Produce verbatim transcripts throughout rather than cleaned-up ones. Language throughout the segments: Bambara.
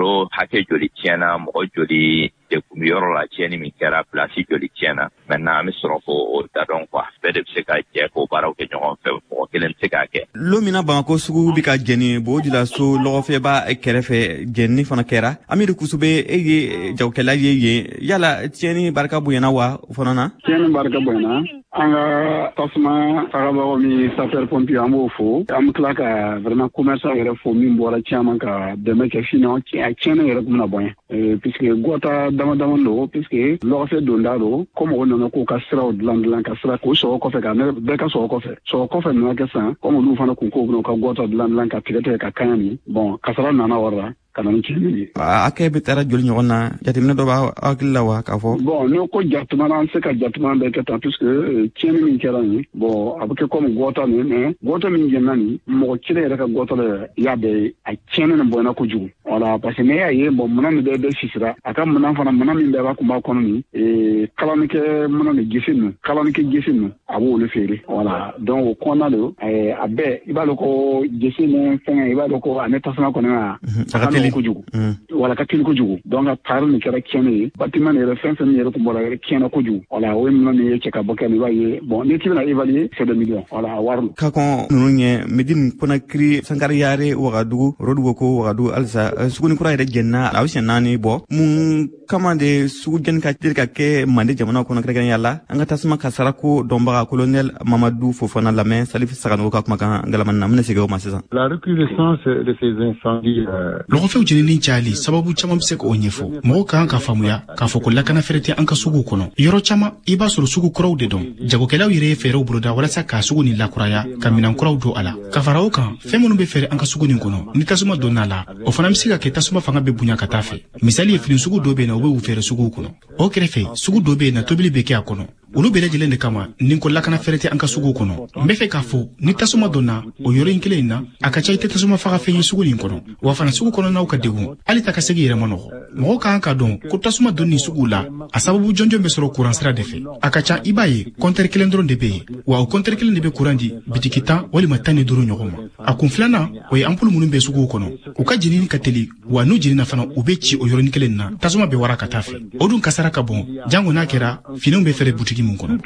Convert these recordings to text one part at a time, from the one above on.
nafolo hake joli tiana mo joli de kumiyoro la tiani mi kera place joli tiana maintenant mi soro ko da don quoi bede seka je ko baraw ke nyon fe ko kelen seka ke lomina banko sugu bi ka jeni bo dila so lo fe ba kerefe jenni fana kera amiru kusube e jawkela ye yala tiani barka buyana wa fana na tiani barka buyana anga tasma tagaba mi sapeur pompier amo fo am klaka vraiment commerçant yere fo mi mbora chama ka de meke fino ki a tiani yere kuma boy puisque gota dama dama no puisque lo fe dondaro comme on no ko ka sra od land land ka sra ko so ko fe ka ne be ka so ko fe so ko fe no ka sa comme nous fana ko ko no ka gota land land ka tirete ka kani bon ka sra na na wara kana nchini ake betara joli nyona jatimna do ba akilla wa ka fo bon no ko jatuma nan se ka jatuma be ka tant puisque tieni min kerani bon abuke comme gota ne ne gota min jenani mo kire reka gota le yabe a tieni ne bona ko jugu wala parce que ne aye bon mona be be sisira aka mona fana mona min be ba ko ba kono ni e kala ni ke mona ne gisinu kala ni ke gisinu abo le fere wala donc ko na lo e abe ibalo ko gisinu fenga ibalo ko aneta sana ko na kujugu wala ka kili kujugu donc par ni kera kene bâtiment ne fin fin ne ko bola kene kujugu wala we mo ne yeke ka bokani waye bon ni tibina évaluer c'est deux millions wala warlu ka kon nunye medine kona kri sankar yare wagadugu rodugo ko wagadu alsa suguni kura ide genna awse nani bo mun kamande sugu gen ka tirka ke mande jamana ko nakre yalla anga tasma kasara ko domba colonel Mamadou Fofana Lamé Salif Sagano ka kuma kan ngalaman namne sigo masisa la recrudescence de ces incendies Lɔgɔfɛw jenini cayali sababu caman bɛ se k'o ɲɛfɔ mɔgɔw ka kan ka faamuya k'a fɔ ko lakana fɛrɛ tɛ an ka suguw kɔnɔ yɔrɔ caman i b'a sɔrɔ sugu kuraw de dɔn jagokɛlaw yɛrɛ ye fɛɛrɛw boloda walasa k'a sugu nin lakuraya ka minan kuraw don a la ka fara o kan fɛn minnu bɛ fɛɛrɛ an ka sugu nin kɔnɔ ni tasuma donna la o fana bɛ se ka kɛ tasuma fanga bɛ bonya ka taa fɛ misali ye fini sugu dɔ bɛ na o bɛ u fɛɛrɛ suguw kɔnɔ o kɛrɛfɛ sugu dɔ bɛ na tobili bɛ kɛ a kɔnɔ olu bɛɛ lajɛlen de kama nin ko lakana fɛrɛ tɛ an ka suguw kɔnɔ n bɛ fɛ k'a fɔ ni tasuma donna o yɔrɔ in kelen in na a ka ca i tɛ tasuma faga fɛn ye sugu nin kɔnɔ wa fana sugu kɔnɔnaw ka degun hali ta ka segi yɛrɛ ma nɔgɔ mɔgɔw ka kan ka dɔn ko tasuma donni suguw la a sababu jɔnjɔn bɛ sɔrɔ kuran sira de fɛ a ka ca i b'a ye kɔntɛri kelen dɔrɔn de bɛ yen wa o kɔntɛri kelen de bɛ kuran di bitiki tan walima tan ni duuru ɲɔgɔn ma a kun filanan o ye ampulu minnu bɛ suguw kɔnɔ u ka jenini ka teli wa n'u jenina fana u bɛ ci o yɔrɔnin kelen na tasuma bɛ wara ka taa fɛ o dun kasara ka bon jango n'a kɛra finiw bɛ fɛrɛ butigi mun kɔnɔ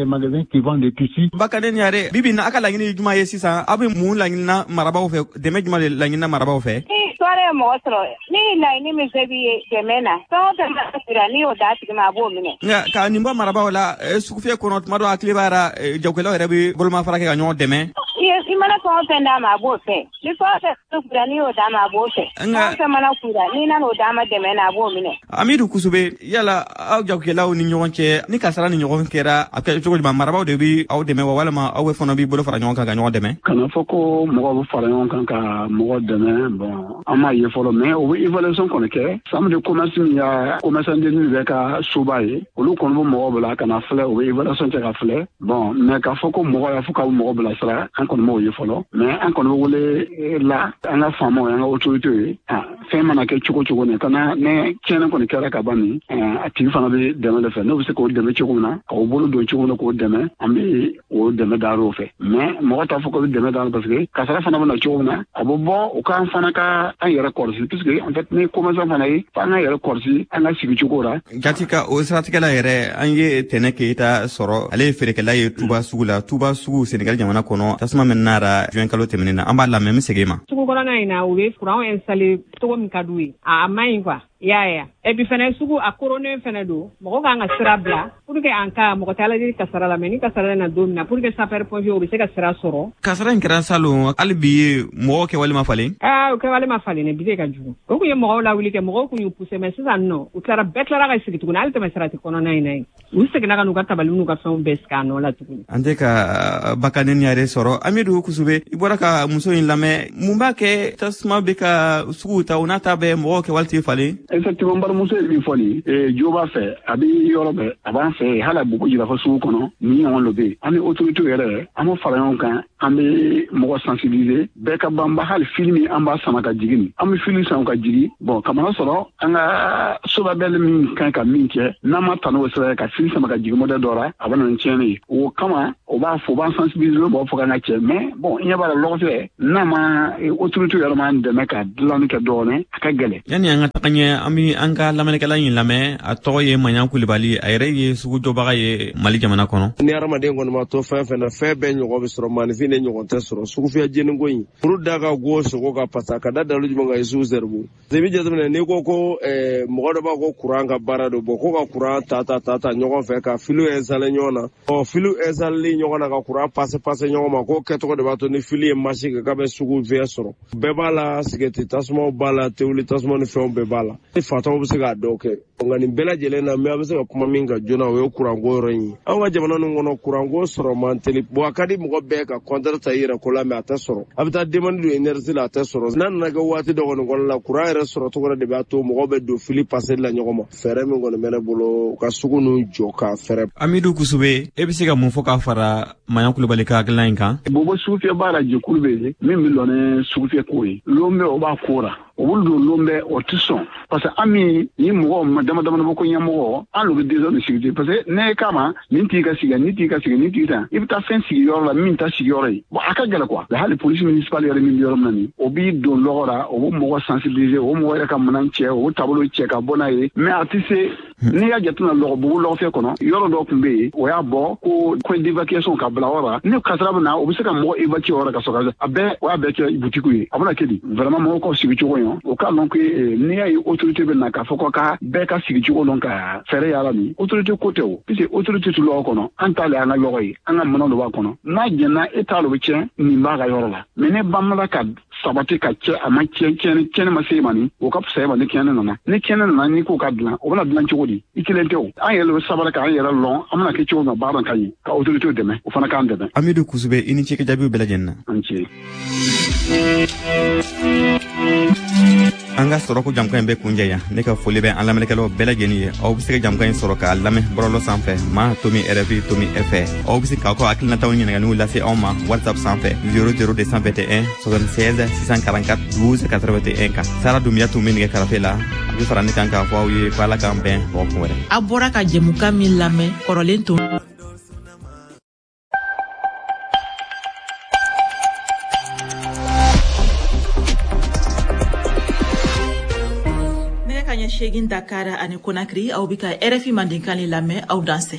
Bakaden yare bibi na aka laɲini juma ye sisan abe mun laɲina marabaw fɛ dɛmɛ juma le laɲina marabaw fɛ sore mo soro ni laɲini min fɛ bi dɛmɛ na fɛn o fɛn ma sira ni o da tigi ma b'o minɛ nka ka nin bɔ marabaw la sugufiye kɔnɔ tuma dɔ hakili b'ara jagokɛlaw yɛrɛ bɛ boloma fara kɛ ka ɲɔgɔn dɛmɛ i mana fɛn o fɛn d'a ma a b'o fɛ ni fɛn o fɛn sira ni o d'a ma a b'o fɛ fɛn o fɛn mana kura ni nana o d'a ma dɛmɛ na a b'o minɛ Amidu Kusube yala aw jagokɛlaw ni ɲɔgɔn cɛ ni kasara ni ɲɔgɔn kɛra a kɛ cogo jumɛn marabaw de bi aw dɛmɛ wa walima aw bɛ fana b'i bolo fara ɲɔgɔn kan ka ɲɔgɔn dɛmɛ kana fɔ ko mɔgɔ bɛ fara ɲɔgɔn kan ka mɔgɔ dɛmɛ bon an m'a ye fɔlɔ mais o bɛ évaluation kɔni kɛ chambre de commerce min y'a commerçant denni bɛ ka soba ye olu kɔni bɛ mɔgɔ bila kana filɛ o bɛ évaluation kɛ ka filɛ bon mais k'a fɔ ko mɔgɔ y'a fɔ k'a bɛ mɔgɔ bila sira an kɔni m'o ye fɔlɔ mais an kɔni bɛ wele la an ka faamaw an ka autorités ye fɛn mana kɛ cogo cogo ne kana ne tiɲɛni kɔni kɛra ka ban nin a tigi fana bɛ dɛmɛ de fɛ n'o bɛ se k'o dɛmɛ cogo min na k'o bolo don cogo min na k'o dɛmɛ an bɛ o dɛmɛ daar'o fɛ mais mɔgɔ t'a fɔ ko bɛ dɛmɛ daar'o parce que kasara fana bɛ na cogo min na a bɛ bɔ o k'an fana ka an yɛrɛ kɔlɔsi puisque en fait ni commerçant fana ye f'an ka yɛrɛ kɔlɔsi an ka sigi cogo la. Jati ka o siratigɛla yɛrɛ an ye Tɛnɛ Keyita sɔrɔ ale ye feerekɛla ye Tuba sugu la Tuba sugu Senegal jamana kɔnɔ tasuma min nara juin kalo tɛmɛnen na an b'a lamɛn n bɛ segin ma. Sugu kɔnɔna in na u bɛ courant installé cogo min ka d'u ye a man ɲi quoi. Ya ya et puis fana sugu a koronen fana do mɔgɔ kan ka sira bila pour que an ka mɔgɔ t'a lajɛ kasara la mais ni kasara na don min na pour que sapeur pompier o bɛ se ka sira sɔrɔ kasara in kɛra salon hali bi ye mɔgɔ kɛwale ma falen aa o kɛwale ma falen ne bi se ka jugu o kun ye mɔgɔw lawuli kɛ mɔgɔw kun y'u pousser mais sisan nɔ u tilara bɛɛ tilara ka sigi tuguni hali tɛmɛ sira tɛ kɔnɔna in na yen u seginna ka n'u ka tabali n'u ka fɛnw bɛɛ sigi a nɔ la tuguni an tɛ ka Bakanen yɛrɛ sɔrɔ Amidu Kusube i bɔra ka muso in lamɛn mun b'a kɛ tasuma bɛ ka sugu ta o n'a ta bɛ mɔgɔ kɛwale tɛ falen effectivement balimuso ye min fɔ nin ye jo b'a fɛ a bɛ yɔrɔ bɛɛ a b'an fɛ hali a bugu jira fɔ sugu kɔnɔ ni ɲɔgɔn dɔ bɛ yen an ni autorité yɛrɛ an b'o fara ɲɔgɔn kan an bɛ mɔgɔ sensibiliser bɛɛ ka banba hali filimi an b'a sama ka jigin an bɛ filimi sama ka jigin bon kamana sɔrɔ an ka sobabɛli min kan ka min kɛ n'an ma tan n'o sira ka filimi sama ka jigin modèle dɔ la a bɛ na ni tiɲɛni ye o kama o b'a fɔ o b'an sensibiliser b'a fɔ k'an ka cɛ mais bon n ɲɛ b'a la lɔgɔfɛ n'a ma autorité yɛrɛ ma dɛmɛ ka dilanni kɛ dɔɔnin a ka gɛlɛn. Yani an ka taga ɲɛ an bɛ an ka lamɛnnikɛla in lamɛn a tɔgɔ ye Maɲan Kulibali a yɛrɛ ye sugu jɔbaga ye Mali jamana kɔnɔ. Ni hadamaden kɔni ma to fɛn fɛn na fɛn bɛɛ ɲɔgɔn bɛ sɔrɔ maanifin de ɲɔgɔn tɛ sɔrɔ sugufiyɛ jeniko in furu da ka go sogo ka pasa ka da dalu jumɛn ka ye sugu zɛribu. I bɛ jateminɛ n'i ko ko mɔgɔ dɔ b'a ko kuran ka baara do bɔ ko ka kuran ta ta ta ta ɲɔgɔn fɛ ka fili installer ɲɔgɔn na ɔ fili installer ɲɔgɔn na ka kuran passe passe ɲɔgɔn ma ko kɛtɔgɔ de b'a to ni fili ye masi kɛ k'a bɛ sugu fiyɛ sɔrɔ bɛɛ b'a la sigɛriti tasumaw b'a la tewuli tasuma ni fɛnw bɛɛ b'a la ni fatɔw bɛ se k'a dɔw kɛ nka nin bɛɛ lajɛlen na mais a bɛ se ka kuma min ka joona o ye kuranko yɔrɔ in ye anw ka jamana ninnu kɔnɔ kuranko sɔrɔ man teli bon a ka di mɔgɔ bɛɛ ka contrat ta i yɛrɛ ko la mais a tɛ sɔrɔ a bɛ taa demande don énergie la a tɛ sɔrɔ n'a nana kɛ waati dɔ kɔni kɔnɔ la kuran yɛrɛ sɔrɔ cogo de b'a to mɔgɔw bɛ don fili passer la ɲɔgɔn ma fɛɛrɛ min kɔni bɛ ne bolo ka sugu ninnu jɔ ka fɛɛrɛ. Amidu Kusube e bɛ se ka mun fɔ k'a fara Maɲan Kulibali ka hakilina in kan. Bobo sugufiyɛ baara jɛkulu bɛ yen min bɛ lɔ ni sugufiyɛ ko ye lombe o b'a ko la o bolo don lombe o tɛ sɔn parce que an min ni mɔgɔ dama dama bɔ ko ɲɛmɔgɔ an l'o bɛ deux heures de sécurité parce que ne kama nin t'i ka sigi nin t'i ka sigi nin t'i ta i bɛ taa fɛn sigi yɔrɔ la min ta sigi yɔrɔ ye bon a ka gɛlɛn quoi hali police municipale yɛrɛ min bɛ yɔrɔ min na nin o b'i don lɔgɔ la o bɛ mɔgɔ sensibiliser o mɔgɔ yɛrɛ ka minɛn cɛ o taabolo cɛ ka bɔ n'a ye mais a tɛ se n'i y'a jateminɛ lɔgɔ bugu lɔgɔfɛ kɔnɔ yɔrɔ dɔ tun bɛ yen o y'a bɔ ko coin d'évacuation ka bila yɔrɔ la ni kasara bɛ na o bɛ se ka mɔgɔ évacuer yɔrɔ ka sɔrɔ a bɛɛ o y'a bɛɛ kɛ butikiw ye a bɛna kɛ di vraiment mɔgɔw ka sigi cogo ye o k'a dɔn ko n'i y'a ye autorité bɛ na k'a fɔ ko ka bɛɛ ka sigi cogo dɔn ka fɛɛrɛ y'a la nin autorité ko tɛ o puisque autorité tɛ lɔgɔ kɔnɔ an t'ale an ka lɔgɔ ye an ka minɛn dɔ b'a kɔnɔ n'a jɛnna e t'a dɔn o bɛ tiɲɛ nin b'a ka yɔrɔ la mais ne banmala ka sabati ka cɛ a ma tiɲɛ tiɲɛ tiɲɛ ma se ma nin o ka fisa e ma ni tiɲɛ nana ni tiɲɛ nana n'i ko ka dilan o bɛna dilan cogo di i kelen tɛ o an yɛrɛ bɛ sabali k'an yɛrɛ lɔn an bɛna kɛ cogo min baara ka ɲi ka autorité dɛmɛ o fana k'an dɛmɛ. Amidu Kusube i ni ce ka jaabiw bɛɛ lajɛlen na. An ce. An ka sɔrɔ ko jamukan in bɛ kunjɛ yan ne ka foli bɛ an lamɛnnikɛlaw bɛɛ lajɛlen ye aw bɛ se ka jamukan in sɔrɔ k'a lamɛn bɔlɔlɔ sanfɛ ma Tomi R F I Tomi F R aw bɛ se k'aw ka hakilinataw ni ɲininkaliw lase anw ma WhatsApp sanfɛ zéro zéro deux cent vingt et un soixante-seize six cent quarante-quatre douze quatre-vingt-un kan Sara Dunbiya tun bɛ nɛgɛ karafe la a bɛ fara ne kan k'a fɔ aw ye ko Ala k'an bɛn dɔgɔkun wɛrɛ. A bɔra ka jɛmukan min lamɛn kɔrɔlen tun. Segin Dakar ani Conakry aw bi ka R F I Mandenkan lamɛn aw danse.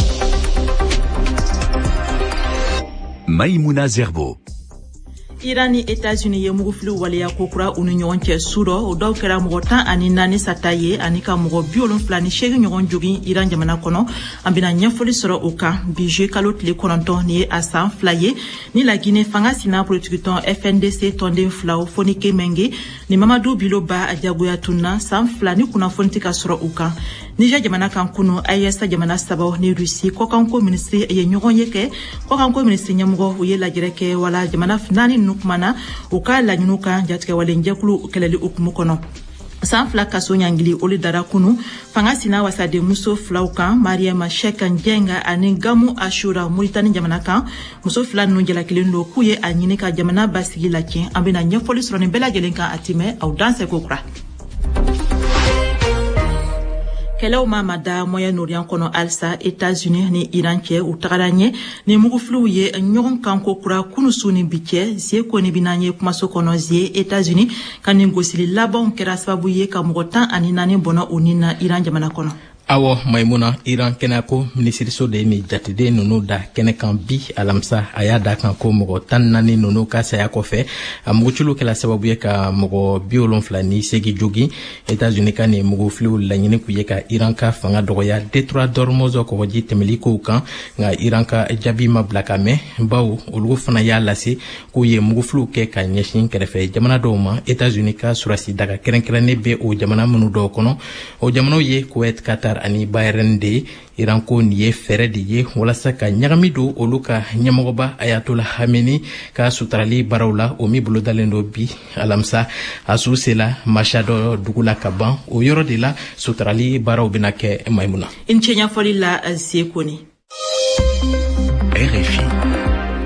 Maïmouna Zerbo. Iran ni États-Unis ye mugufili waleya ko kura u ni ɲɔgɔn cɛ su dɔ o dɔw kɛra mɔgɔ tan ani naani sata ye ani ka mɔgɔ bi wolonfila ni seegin ɲɔgɔn jogin Iran jamana kɔnɔ an bɛna ɲɛfɔli sɔrɔ o kan bi juillet kalo tile kɔnɔntɔn ni ye a san fila ye ni Laginɛ fanga sina politigitɔn F N D C tɔnden filaw Fonike Menge ni Mamadu Bilo Ba a jagoya tunna san fila ni kunnafoni tɛ ka sɔrɔ u kan Niger jamana kan kunu A E S jamana sabaw ni Russie kɔkanko ministre ye ɲɔgɔn ye kɛ kɔkanko ministre ɲɛmɔgɔ u ye lajɛrɛ kɛ wala jamana naani kumana u ka laɲinu kan jatigɛ wale jɛkulu kɛlɛli ukumu kɔnɔ san fila kaso ɲangili olu dara kunu fanga sina wasaden muso filaw kan Mariama Sheka Njenga ani Gamu Ashura Mauritanie jamana kan muso fila ninnu jalakelen do k'u ye a ɲini ka jamana basigi la tiɲɛ an bɛna ɲɛfɔli sɔrɔ nin bɛɛ lajɛlen kan a tɛmɛ aw danse ko kura. Kɛlɛw ma mada Moyen-Orient kɔnɔ alisa États-Unis ni Iran cɛ u tagara ɲɛ ni mugufiliw ye ɲɔgɔn kan ko kura kunu su ni bi cɛ zie ko ni bina ye kumaso kɔnɔ zie États-Unis ka nin gosili labanw kɛra sababu ye ka mɔgɔ tan ani naani bɔnna u ni na Iran jamana kɔnɔ. Awɔ Maimuna Iran kɛnɛko minisiriso de ni jatiden ninnu da kɛnɛ kan bi alamisa a y'a da kan ko mɔgɔ tan naani ninnu ka saya kɔfɛ a mugutulu kɛla sababu ye ka mɔgɔ bi wolonfila ni segi jogi États-Unis ka nin mugufiliw laɲini k'u ye ka Iran ka fanga dɔgɔya Detroit d'Hormuz kɔgɔji tɛmɛli kow kan nka Iran ka jaabi ma bila ka mɛn bawo olu fana y'a lase k'u ye mugufiliw kɛ ka ɲɛsin kɛrɛfɛ jamana dɔw ma États-Unis ka surasi daga kɛrɛnkɛrɛnnen bɛ o jamana minnu dɔw kɔnɔ o jamanaw ye Kuwait Qatar ani Bahrain de Iran ko nin ye fɛrɛ de ye walasa ka ɲagami don olu ka ɲɛmɔgɔba Ayatollah Khamenei ka sutarali baaraw la o min bolo dalen do bi alamisa a su sela Mashhad dugu la ka ban o yɔrɔ de la sutarali baaraw bɛna kɛ Maimuna. N cɛ ɲɛfɔli la Sekoni. R F I.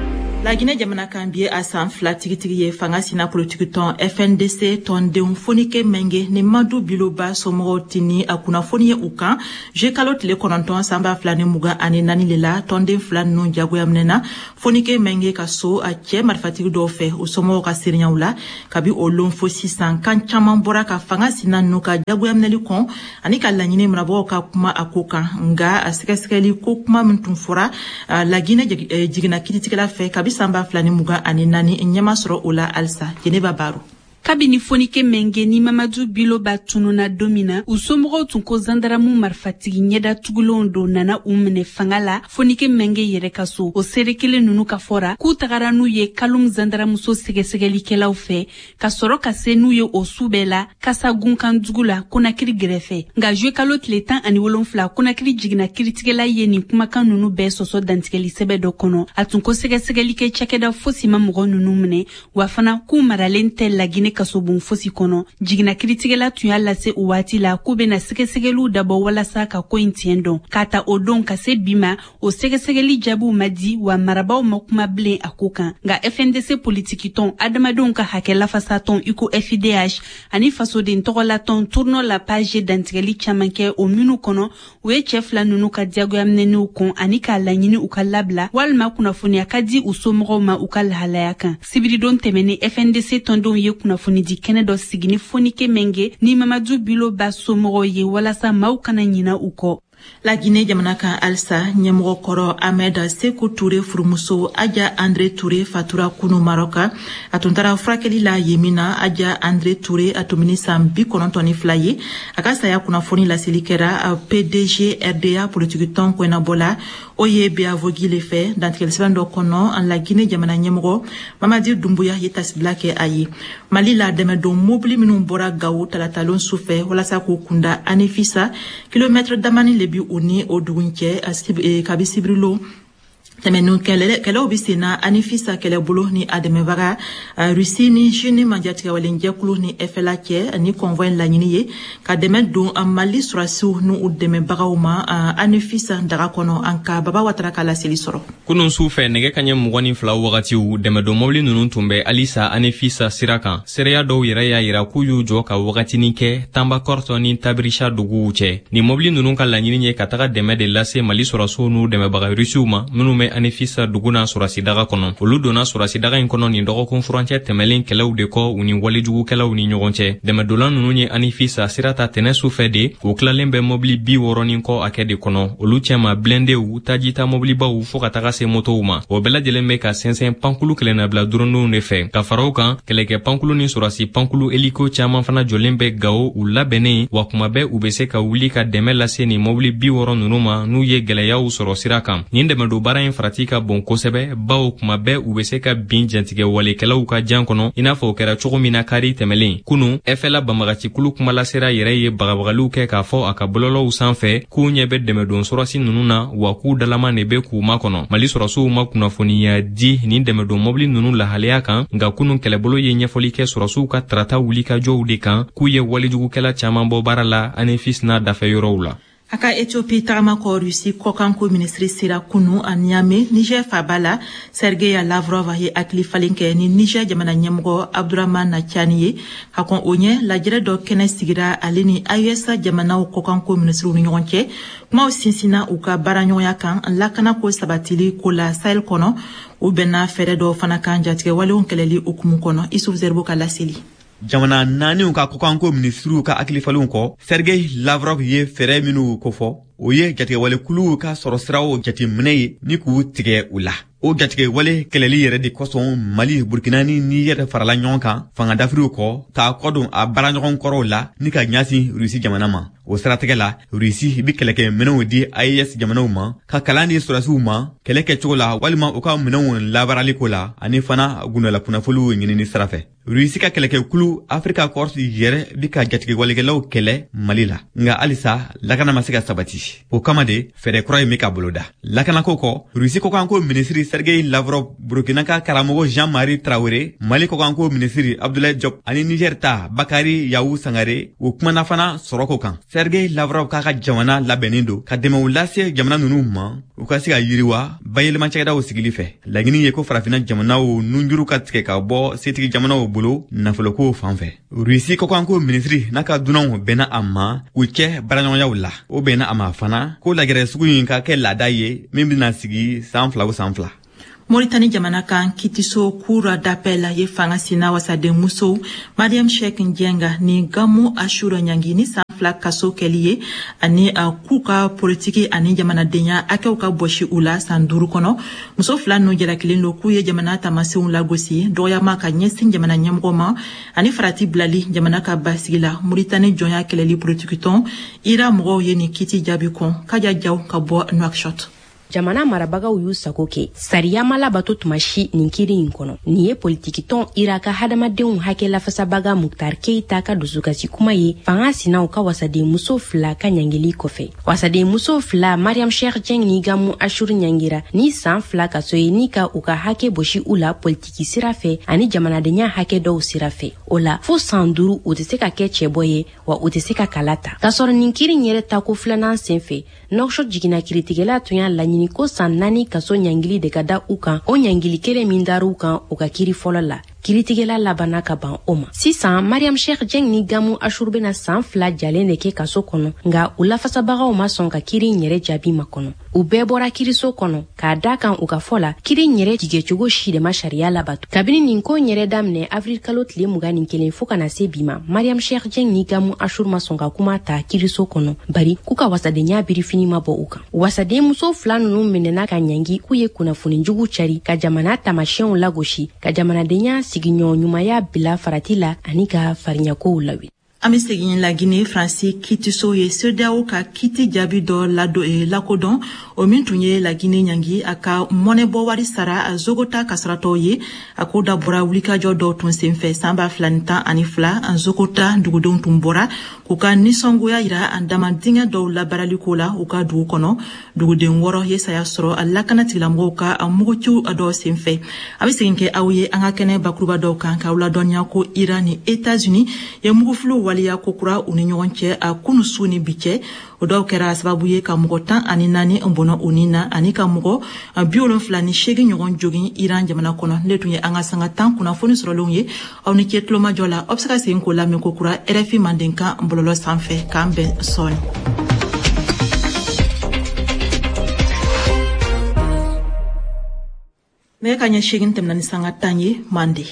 La Guinée jamana kan bi a san fila tigitigi ye fanga sina politique ton F N D C ton denw fonike menge ni Madu Biloba somɔgɔw tini a kunnafoni ye u kan je kalo tile kɔnɔntɔn sanba fila ni mugan ani naani le la tɔnden fila ninnu jagoya minɛna fonike menge ka so a cɛ marifatigi dɔw fɛ u somɔgɔw ka seerenyaw la kabi o lon fo sisan kan caman bɔra ka fanga sina ninnu ka jagoya minɛli kɔn ani ka laɲini marabagaw ka kuma a ko kan nga a sɛgɛsɛgɛli ko kuma min tun fɔra la Guinée jiginna kiritigɛla fɛ kabi sanba fila ni mugan ani naani ɲɛma sɔrɔ o la alisa Jeneba Baro. Kabini fonike menge ni Mamadu Biloba tununa domina u somɔgɔw tun ko zandaramu marifatigi ɲɛda tugulon do nana u minɛ fanga la fonike menge yɛrɛ ka so o seere kelen nunu ka fɔra k'u tagara n'u ye kalum zandaramuso sɛgɛsɛgɛlikɛlaw fɛ ka sɔrɔ ka se n'u ye o su bɛɛ la kasa gunkan jugu la Konakiri gɛrɛfɛ nga juwe kalo tile tan ani wolonfila Konakiri jiginna kiritigɛla ye nin kumakan nunu bɛɛ sɔsɔ dantigɛli sɛbɛ dɔ kɔnɔ a tun ko sɛgɛsɛgɛlikɛ cakɛda fosi ma mɔgɔ nunu minɛ wa fana k'u maralen tɛ La Guinée kasobon fosi kɔnɔ jigina kiritigɛla tun y'a lase o waati la k'u bena sɛgɛsɛgɛliw dabɔ walasa ka ko in tiɲɛ dɔn k'a ta o don ka se bi ma o sɛgɛsɛgɛli jaabiw ma di wa marabaw ma kuma bilen a ko kan nga F N D C politiki tɔn adamadenw ka hakɛ lafasa tɔn I C O F D H ani fasoden tɔgɔla tɔn Tournons la page dantigɛli caman kɛ o minnu kɔnɔ o ye cɛ fila nunu ka diyagoya minɛniw kɔn ani k'a laɲini u ka labila walima kunnafoniya ka di u somɔgɔw ma u ka lahalaya kan sibiridon tɛmɛni F N D C tɔndenw ye kunnafoni di kɛnɛ dɔ sigini fonike menge ni Mamadu Biloba somɔgɔw ye walasa maaw kana ɲina u kɔ. La Guinée jamana kan alsa ɲɛmɔgɔ kɔrɔ Ahmed Sékou Touré furumuso Adja André Touré fatura kunu Maroka a tun taara furakɛli la yemina Adja André Touré a tun bɛ san bi kɔnɔntɔn ni fila ye a ka saya kunnafoni laseli kɛra P D G R D A politique tɔn kɔnɔbɔ la o ye Beavogi le fɛ dantigɛli sɛbɛn dɔ kɔnɔ La Guinée jamana ɲɛmɔgɔ Mamadi Doumbouya ye tasibila kɛ a ye Mali la dɛmɛdon mobili minnu bɔra Gawo talatalon sufɛ walasa k'u kunda Anefisa kilomètre damani le bi u ni o dugu cɛ kabi sibirilo tɛmɛnu kɛlɛw bi senna Anefisa kɛlɛbolo ni a dɛmɛbaga Russie ni Jeunes manjatigɛwalen jɛkulu ni F L A cɛ ni convoi laɲini ye ka dɛmɛ don Mali surasiw ni u dɛmɛbagaw ma Anefisa daga kɔnɔ an ka Baba Watara ka laseli sɔrɔ. Kunun su fɛ nɛgɛ kaɲɛ mugan ni fila wagatiw dɛmɛdon mobili ninnu tun bɛ alisa Anefisa sira kan seereya dɔw yɛrɛ y'a yira k'u y'u jɔ ka wagatinin kɛ Tambakɔrtɔ ni Tabirisha duguw cɛ ni mobili ninnu ka laɲini ye ka taga dɛmɛ de lase Mali surasiw n'u dɛmɛbaga Russiw ma minnu bɛ Anefisa duguna surasi daga kɔnɔ olu donna surasi daga in kɔnɔ nin dɔgɔkun furancɛ tɛmɛlen kɛlɛw de kɔ u ni walijugukɛlaw ni ɲɔgɔn cɛ dɛmɛdolan ninnu ye Anefisa sira ta tɛnɛ sufɛ de u tilalen bɛ mobili bi wɔɔrɔ ni kɔ a kɛ de kɔnɔ olu cɛma blendew tajita mobilibaw fɔ ka taga se motow ma o bɛɛ lajɛlen bɛ ka sɛnsɛn pankulu kɛlɛnabila durondenw de fɛ ka faraw kan kɛlɛkɛ pankulu ni surasi pankulu eliko caman fana jɔlen bɛ Gawo u labɛnnen wa kuma bɛɛ u bɛ se ka wuli ka dɛmɛ lase ni mobili bi wɔɔrɔ ninnu ma n'u ye gɛlɛyaw sɔrɔ sira kan nin dɛmɛdo baara in farati ka bon kosɛbɛ bawo kuma bɛɛ u bɛ se ka bin jantigɛ walekɛlaw ka jan kɔnɔ i n'a fɔ o kɛra cogo min na kari tɛmɛlen kunun F L A banbagacikulu kumalasera yɛrɛ ye bagabagaliw kɛ k'a fɔ a ka bɔlɔlɔw sanfɛ k'u ɲɛ bɛ dɛmɛdon surasi ninnu na wa k'u dalaman de bɛ k'u makɔnɔ Mali surasiw ma kunnafoniya di nin dɛmɛdon mobili ninnu lahalaya kan nka kunun kɛlɛbolo ye ɲɛfɔli kɛ surasiw ka tarata wulikajɔw de kan k'u ye walijugukɛla caman bɔ baara la Anefis n'a dafɛyɔrɔw la. A ka Ethiopie tagama kɔ Russie kɔkanko ministri sera kunu a Niamey Niger faba la Sergei Lavrov ye hakili falen kɛ ni Niger jamana ɲɛmɔgɔ Abdurahman Tchani ye ka kɔn o ɲɛ lajɛrɛ dɔ kɛnɛ sigira ale ni A E S jamanaw kɔkanko ministriw ni ɲɔgɔn cɛ kumaw sinsinna u ka baaraɲɔgɔnya kan lakana ko sabatili ko la Sahel kɔnɔ u bɛnna fɛɛrɛ dɔ fana kan jatigɛ walew kɛlɛli okumu kɔnɔ Isuf Zerbo ka laseli. Jamana naaniw ka kɔkanko ministriw ka hakilifalenw kɔ Sergei Lavrov ye fɛɛrɛ minnu kofɔ o ye jatigɛwalekuluw ka sɔrɔ siraw jateminɛ ye ni k'u tigɛ u la o jatigɛwale kɛlɛli yɛrɛ de kosɔn Mali Burkina ni Niger farala ɲɔgɔn kan fanga dafiriw kɔ k'a kɔdon a baaraɲɔgɔn kɔrɔw la ni ka ɲasin Russie jamana ma o siratigɛ la Russie bi kɛlɛkɛ minɛnw di A E S jamanaw ma ka kalan di surasiw ma kɛlɛ kɛcogo la walima u ka minɛnw labaaraliko la ani fana gundala kunnafoniw ɲinini sira fɛ Ruisi ka keleke kulu Afrika Korsi yere bika jatige walegelaw kele Malila nga alisa lakana masika sabati o kamade fere kroy mika boloda lakana koko Ruisi ko kanko ministri Sergei Lavrov Burkina ka karamogo Jean-Marie Traoré Mali ko kanko ministri Abdoulaye Diop ani Niger ta Bakari Yawu Sangare o kuma nafana soroko kan Sergei Lavrov ka ka jamana labenindo ka dema ulase jamana nunu ma o ka siga yiriwa bayel manchada o sigili fe lagini yeko farafina jamana o nunjuru ka tike ka bo setigi jamana o bulo nafoloko fanfe Ruisi ko kanko ministri naka dunon bena amma uche baranyo yawla o bena ama fana ko lagere sugu yinka ke ladaye mimbi na sigi sanfla o sanfla Mauritanie jamana kan kitiso kura d'appel ye fanga sina wasade muso Mariam Sheikh Njenga ni gamu ashura nyangini sanfla kaso keliye ani a kuka politiki ani jamana denya akauka boshi ula sanduru kono muso flano jela kilino kuye jamana tamase un lagosi doya maka nyesin jamana nyamgoma ani farati blali jamana ka basigila Mauritanie jonya keleli politikiton ira mgo ye ni kiti jabikon kaja jaw ka bo Nouakchott jamana marabagaw y'u sago kɛ sariya ma labato tuma si nin kiri in kɔnɔ nin ye politikitɔn iraka hadamadenw hakɛ lafasabaga Muktar Keita ka dusukasi kuma ye fanga sinaw ka wasaden muso fila ka ɲangili kɔfɛ wasaden muso fila Mariam Sheikh Jeng ni Gamu Ashur ɲangira ni san fila ka so ye ni ka u ka hakɛ bosi u la politiki sira fɛ ani jamanadenya hakɛ dɔw sira fɛ o la fo san duuru u tɛ se ka kɛ cɛbɔ ye wa u tɛ se ka kala ta ka sɔrɔ nin kiri yɛrɛ tako filanan senfɛ Nouakchott jigina kiritigɛla tun y'a laɲini ko san naani kaso ɲangili de ka da u kan o ɲangili kelen min dar'u kan o ka kiri fɔlɔ la kiritigɛla labana ka ban o ma sisan Mariam Sheikh Jeng ni Gamu Ashur bena san fila jalen de kɛ kaso kɔnɔ nga u lafasabagaw ma sɔn ka kiri yɛrɛ jaabi ma kɔnɔ u bɛɛ bɔra kiriso kɔnɔ k'a da kan u ka fɔ la kiri yɛrɛ tigɛcogo si de ma sariya labato kabini nin ko yɛrɛ daminɛ avril kalo tile mugan ni kelen fo kana se bi ma Mariam Sheikh Jeng ni Gamu Ashur ma sɔn ka kuma ta kiriso kɔnɔ bari k'u ka wasadenya birifini ma bɔ u kan wasaden muso fila nunu minɛna ka ɲangi k'u ye kunnafoni jugu cari ka jamana tamasiyɛnw lagosi ka jamanadenya sigiɲɔgɔn ɲumanya bila farati la ani ka fariɲakow lawi An bɛ segin la Guinée Faransi kitiso ye C E D E A O ka kiti jaabi dɔ lado e lakodɔn o min tun ye la Guinée ɲangi a ka mɔnɛbɔ wari sara a zogota kasaratɔw ye a ko da bɔra wulikajɔ dɔw tun senfɛ san ba fila ni tan ani fila an zogota dugudenw tun bɔra k'u ka nisɔngoya yira an dama dingɛ dɔw labaraliko la u ka dugu kɔnɔ duguden wɔɔrɔ ye saya sɔrɔ a lakana tigilamɔgɔw ka a mugutiw dɔw senfɛ a bɛ segin kɛ aw ye an ka kɛnɛ bakuruba dɔw kan k'aw ladɔnniya ko Iran ni États-Unis ye mugufiliw waliya kokura u ni ɲɔgɔn cɛ a kunu su ni bi cɛ o dɔw kɛra sababu ye ka mɔgɔ tan ani naani bɔnɔ u ni na ani ka mɔgɔ bi wolonfila ni seegin ɲɔgɔn jogin Iran jamana kɔnɔ ne tun ye an ka sanga tan kunnafoni sɔrɔlenw ye aw ni ce tulomajɔ la aw bɛ se ka segin k'o lamɛn kokura R F I Mandenkan bɔlɔlɔ sanfɛ k'an bɛn sɔɔni. Nɛgɛ kanɲɛ seegin tɛmɛna ni sanga tan ye Mande.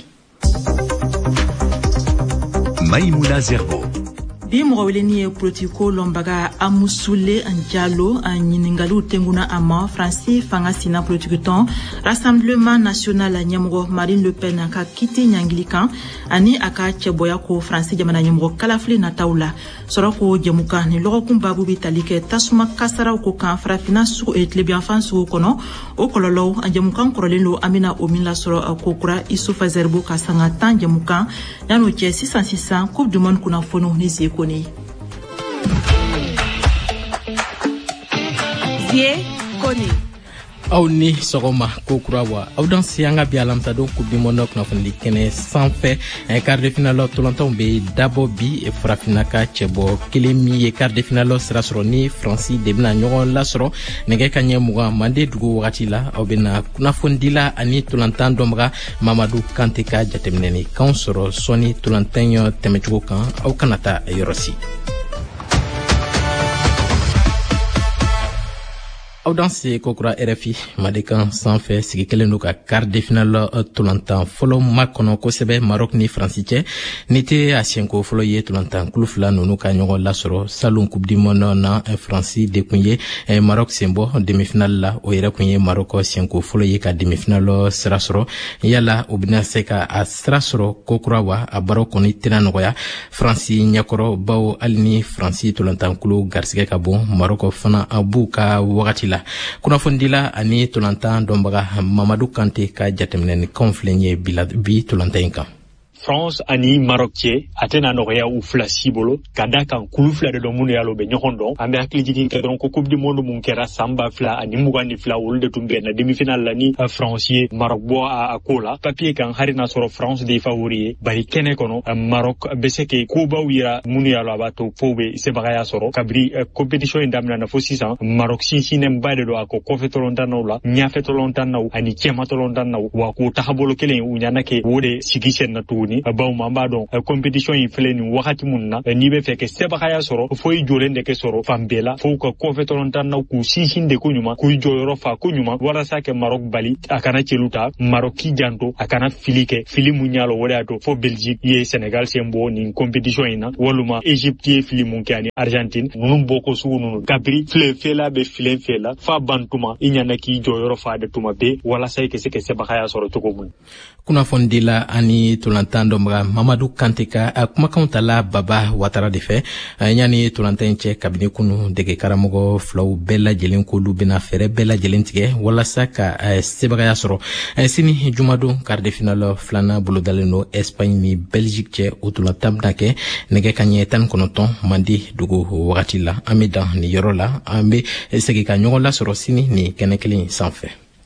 Maïmouna Zerbo. Bi mɔgɔ weleni ye politiko lɔnbaga Amusule Njalo a ɲiningaliw tenguna a ma Faransi fanga sina politikitɔn Rassemblement National ɲɛmɔgɔ Marine Le Pen ka kiti ɲangili kan ani a ka cɛbɔya ko Faransi jamana ɲɛmɔgɔ kalafili nataw la sɔrɔ ko jɛmukan ni lɔgɔkun babu bi tali kɛ tasuma kasaraw ko kan farafina sugu tilebiyanfan sugu kɔnɔ o kɔlɔlɔw a jɛmukan kɔrɔlen don an bena o min lasɔrɔ kokura Isufa Zerbo ka sanga tan jɛmukan yan'o cɛ sisan sisan Coupe du Monde kunnafoniw ni zeko Zie Kone. Aw ni sɔgɔma ko kura wa aw dan se an ka bi alamisa don coupe du monde kunnafonidi kɛnɛ sanfɛ quart de finale tɔlɔntɔnw bɛ dabɔ bi farafina ka cɛbɔ kelen min ye quart de finale sira sɔrɔ ni Faransi de bɛna ɲɔgɔn lasɔrɔ nɛgɛ kanɲɛ mugan Mande dugu wagati la aw bɛna kunnafonidila ani tolantan dɔnbaga Mamadu Kante ka jateminɛni kanw sɔrɔ sɔni tolantan tɛmɛcogo kan aw kana taa yɔrɔ si. Aw dan se kokura R F I Mandenkan sanfɛ sigi kelen do ka quart de finale tolantan fɔlɔ ma kɔnɔ kosɛbɛ Maroc ni Faransi cɛ ni tɛ a siɲɛko fɔlɔ ye tolantan kulu fila ninnu ka ɲɔgɔn lasɔrɔ salon coupe du monde na Faransi de kun ye Maroc sen bɔ demi-finale la o yɛrɛ kun ye Maroc siɲɛko fɔlɔ ye ka demi-finale sira sɔrɔ yala o bɛna se ka a sira sɔrɔ kokura wa a baaraw kɔni tɛna nɔgɔya Faransi ɲɛkɔrɔ bawo hali ni Faransi tolantan kulu garisɛgɛ ka bon Maroc fana a b'u ka wagati la kunnafonidila ani tolantan dɔnbaga Mamadu Kante ka jateminɛni kanw filɛ ye bi tolantan in kan. France ani Maroc cɛ a tɛna nɔgɔya u fila si bolo ka da kan kulu fila de dɔn minnu y'a lɔ bɛ ɲɔgɔn dɔn an bɛ hakili jigin kɛ dɔrɔn ko coupe du monde mun kɛra san ba fila ani mugan ni fila olu de tun bɛnna demi-finale la ni France ye Maroc bɔ a ko la papier kan hari n'a sɔrɔ France de favori ye bari kɛnɛ kɔnɔ Maroc bɛ se ke kobaw yira minnu y'a lɔ a b'a to fo bɛ sebagaya sɔrɔ kabiri compétition in daminɛna fo sisan Maroc sinsinnenba de don a ko kɔfɛtɔlɔntanaw la ɲɛfɛtɔlɔntanaw ani cɛmatɔlɔntanaw wa k'o tahabolo kelen u ɲana ke o de sigi sen na tuguni bawo man b'a dɔn compétition in filɛ nin wagati mun na n'i bɛ fɛ kɛ sebagaya sɔrɔ fo i jɔlen de kɛ sɔrɔ fan bɛɛ la fo ka kɔfɛtɔlɔntanaw k'u sinsin de ko ɲuman k'u jɔyɔrɔ fa ko ɲuman walasa kɛ Maroc bali a kana celu ta Maroc k'i janto a kana fili kɛ fili mun y'a lɔ o de y'a to fo Belgique ye Sénégal sen bɔ nin compétition in na waluma Égypte ye fili mun kɛ ani Argentine ninnu bɔ ko sugu ninnu kabiri file fela bɛ filen fela fa bantuma i ɲana k'i jɔyɔrɔ fa de tuma bɛɛ walasa i ka se ka sebagaya sɔrɔ cogo mun. Kunnafoni la ani tolantan dɔnbaga Mamadu Kante ka a kumakanw tala Baba Watara de fɛ yani tolantan in cɛ kabini kunu dege karamɔgɔ filaw bɛɛ lajɛlen k'olu bɛna fɛɛrɛ bɛɛ lajɛlen tigɛ walasa ka sebagaya sɔrɔ sini jumadon quart de finale filanan bolodalen no Espagne ni Belgique cɛ o tolantan bɛna kɛ nɛgɛ kaɲɛ tan ni kɔnɔntɔn mandi dugu wagati la an bɛ dan ni yɔrɔ la an bɛ segin ka ɲɔgɔn lasɔrɔ sini ni kɛnɛ kelen sanfɛ.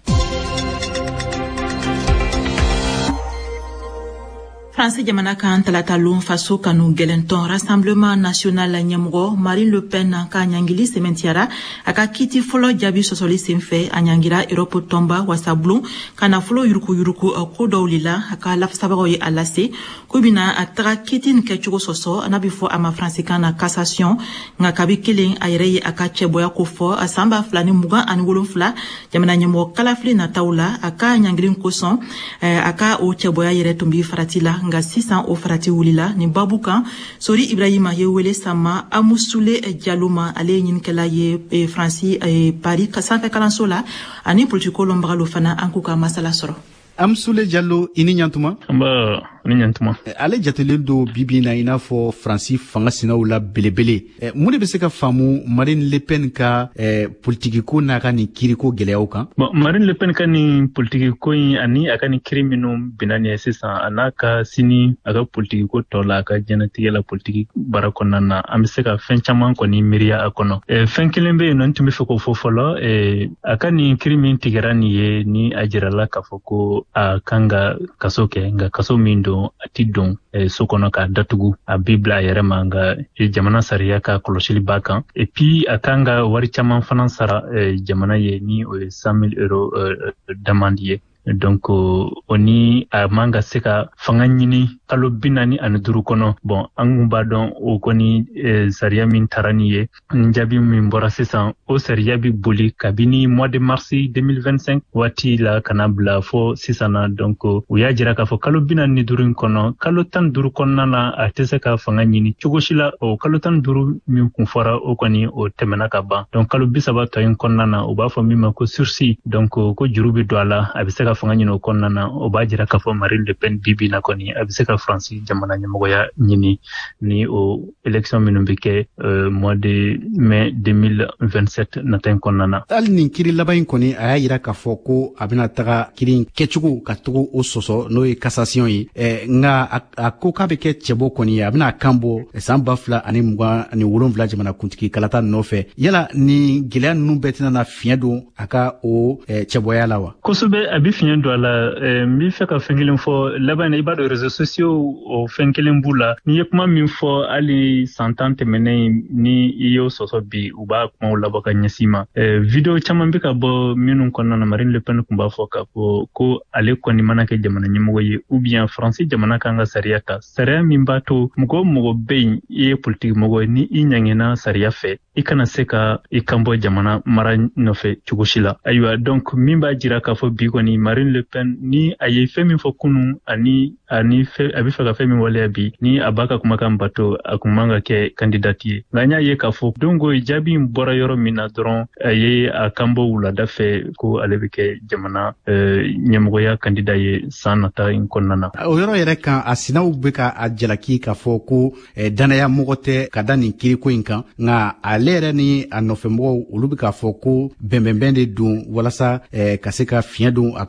France jamana kan talata lon faso kanu gɛlɛntɔn Rassemblement National ɲɛmɔgɔ Marine Le Pen ka ɲangili sɛmɛntiyara a ka kiti fɔlɔ jaabi sɔsɔli senfɛ a ɲangira Europe tɔnba wasabulon ka nafolo yuruku yuruku ko dɔw de la a ka lafasabagaw ye a lase ko bina a taga kiti nin kɛcogo sɔsɔ n'a bɛ fɔ a ma faransikan na cassation nka kabi kelen a yɛrɛ ye a ka cɛbɔya ko fɔ a san ba fila ni mugan ani wolonfila jamana ɲɛmɔgɔ kalafili nataw la a ka ɲangilin kosɔn a ka o cɛbɔya yɛrɛ tun bi farati la nga sisan o farati wulila ni babu kan Sori Ibrahima ye wele sama Amusule Diallo ale ɲinikɛla ye e, Fransi e, Paris sanfɛ kalanso la ani politiko lɔnbagalo fana an k'u ka masala sɔrɔ. Amusule Diallo ini ɲantuma amba ni ɲantuma ale jatelen do bibi na ina fɔ Fransi fanga sinaw la belebele eh, mun de bɛ se ka faamu Marine Le Pen ka eh, politiki ko n'a ka nin kiriko gɛlɛyaw kan. Bon, Marine Le Pen ka nin politiki ko in ani a ka nin kiri minnu binani ye sisan a n'a ka sini a ka politiki ko tɔ la a ka jɛnatigɛ la politiki baara kɔnɔna na an bɛ se ka fɛn caman kɔni miiriya a kɔnɔ. Eh, fɛn kelen bɛ yen nɔ n tun bɛ fɛ k'o fɔ fɔlɔ eh, a ka nin kiri min tigɛra nin ye ni a jirala k'a fɔ ko a kan ka kaso kɛ nka kaso min don a ti don eh, so kɔnɔ k'a datugu a b'i bila a yɛrɛ ma nka eh, jamana sariya ka kɔlɔsili b'a kan et puis a kan ka wari caman fana sara eh, jamana ye ni o ye cent mille euros eh, d'amende ye. Donc o ni a man ka se ka fanga ɲini kalo bi naani ani duuru kɔnɔ bon an kun b'a dɔn o kɔni eh, sariya min taara ni ye ni jaabi min bɔra sisan o sariya bi boli kabini mois de mars deux mille vingt-cinq waati la kana bila fo sisan na donc u y'a jira k'a fɔ kalo bi naani ni duuru in kɔnɔ kalo tan duuru kɔnɔna na a tɛ se ka fanga ɲini cogo si la o kalo tan duuru min kun fɔra o kɔni o tɛmɛna ka ban donc kalo bi saba tɔ in kɔnɔna na u b'a fɔ min ma ko sursis donc ko juru bi don a la a bɛ se ka fanga ɲini o kɔnɔna na o b'a jira k'a fɔ Marine Le Pen bibi na kɔni a bɛ se ka Faransi jamana ɲɛmɔgɔya ɲini ni o élection minnu bɛ kɛ euh, mois de mai deux mille vingt-sept nata in kɔnɔna na. Hali nin kiri laban in kɔni a y'a jira k'a fɔ ko a bɛna taga kiri kɛcogo ka tugu o sɔsɔ n'o ye cassation ye eh, nka a, a ko k'a bɛ kɛ cɛbɔ kɔni a bɛna kan bɔ san ba fila ani mugan ani wolonwula jamana kuntigi kalata nɔfɛ yala ni gɛlɛya ninnu bɛɛ tɛna na fiɲɛ don a ka o eh, cɛbɔya la wa. Kosɛbɛ a bɛ fiɲɛ don a la n bɛ fɛ ka fɛn kelen fɔ laban na i b'a dɔn réseaux sociaux o fɛn kelen b'u la n'i ye kuma min fɔ hali san tan tɛmɛnen ni i y'o sɔsɔ bi u b'a kumaw labɔ ka ɲɛsin ma video caman bɛ ka bɔ minnu kɔnɔna na Marine Le Pen tun b'a fɔ k'a fɔ ko ale kɔni mana kɛ jamana ɲɛmɔgɔ ye ou bien Faransi jamana kan ka sariya ta sariya min b'a to mɔgɔ mɔgɔ bɛ yen i ye politiki mɔgɔ ye ni i ɲangɛnna sariya fɛ i kana se ka i kan bɔ jamana mara nɔfɛ cogo si la ayiwa donc min b'a jira k'a fɔ bi kɔni Marine Le Pen ni a ye fɛn min fɔ kunun ani ani fɛ a bɛ fɛ ka fɛn min waleya bi ni a b'a ka kumakan bato a kun man ka kɛ kandidati ye nka n y'a ye k'a fɔ don ko jaabi in bɔra yɔrɔ min na dɔrɔn a ye a kan bɔ wulada fɛ ko ale bɛ kɛ jamana ɲɛmɔgɔya kandida ye san nata in kɔnɔna na. O yɔrɔ yɛrɛ kan a sinaw bɛ ka a jalaki k'a fɔ ko danaya mɔgɔ tɛ ka da nin kiriko in kan nka ale yɛrɛ ni a nɔfɛmɔgɔw olu bɛ k'a fɔ ko bɛnbɛnbɛn de don walasa ka se ka fiɲɛ don a ka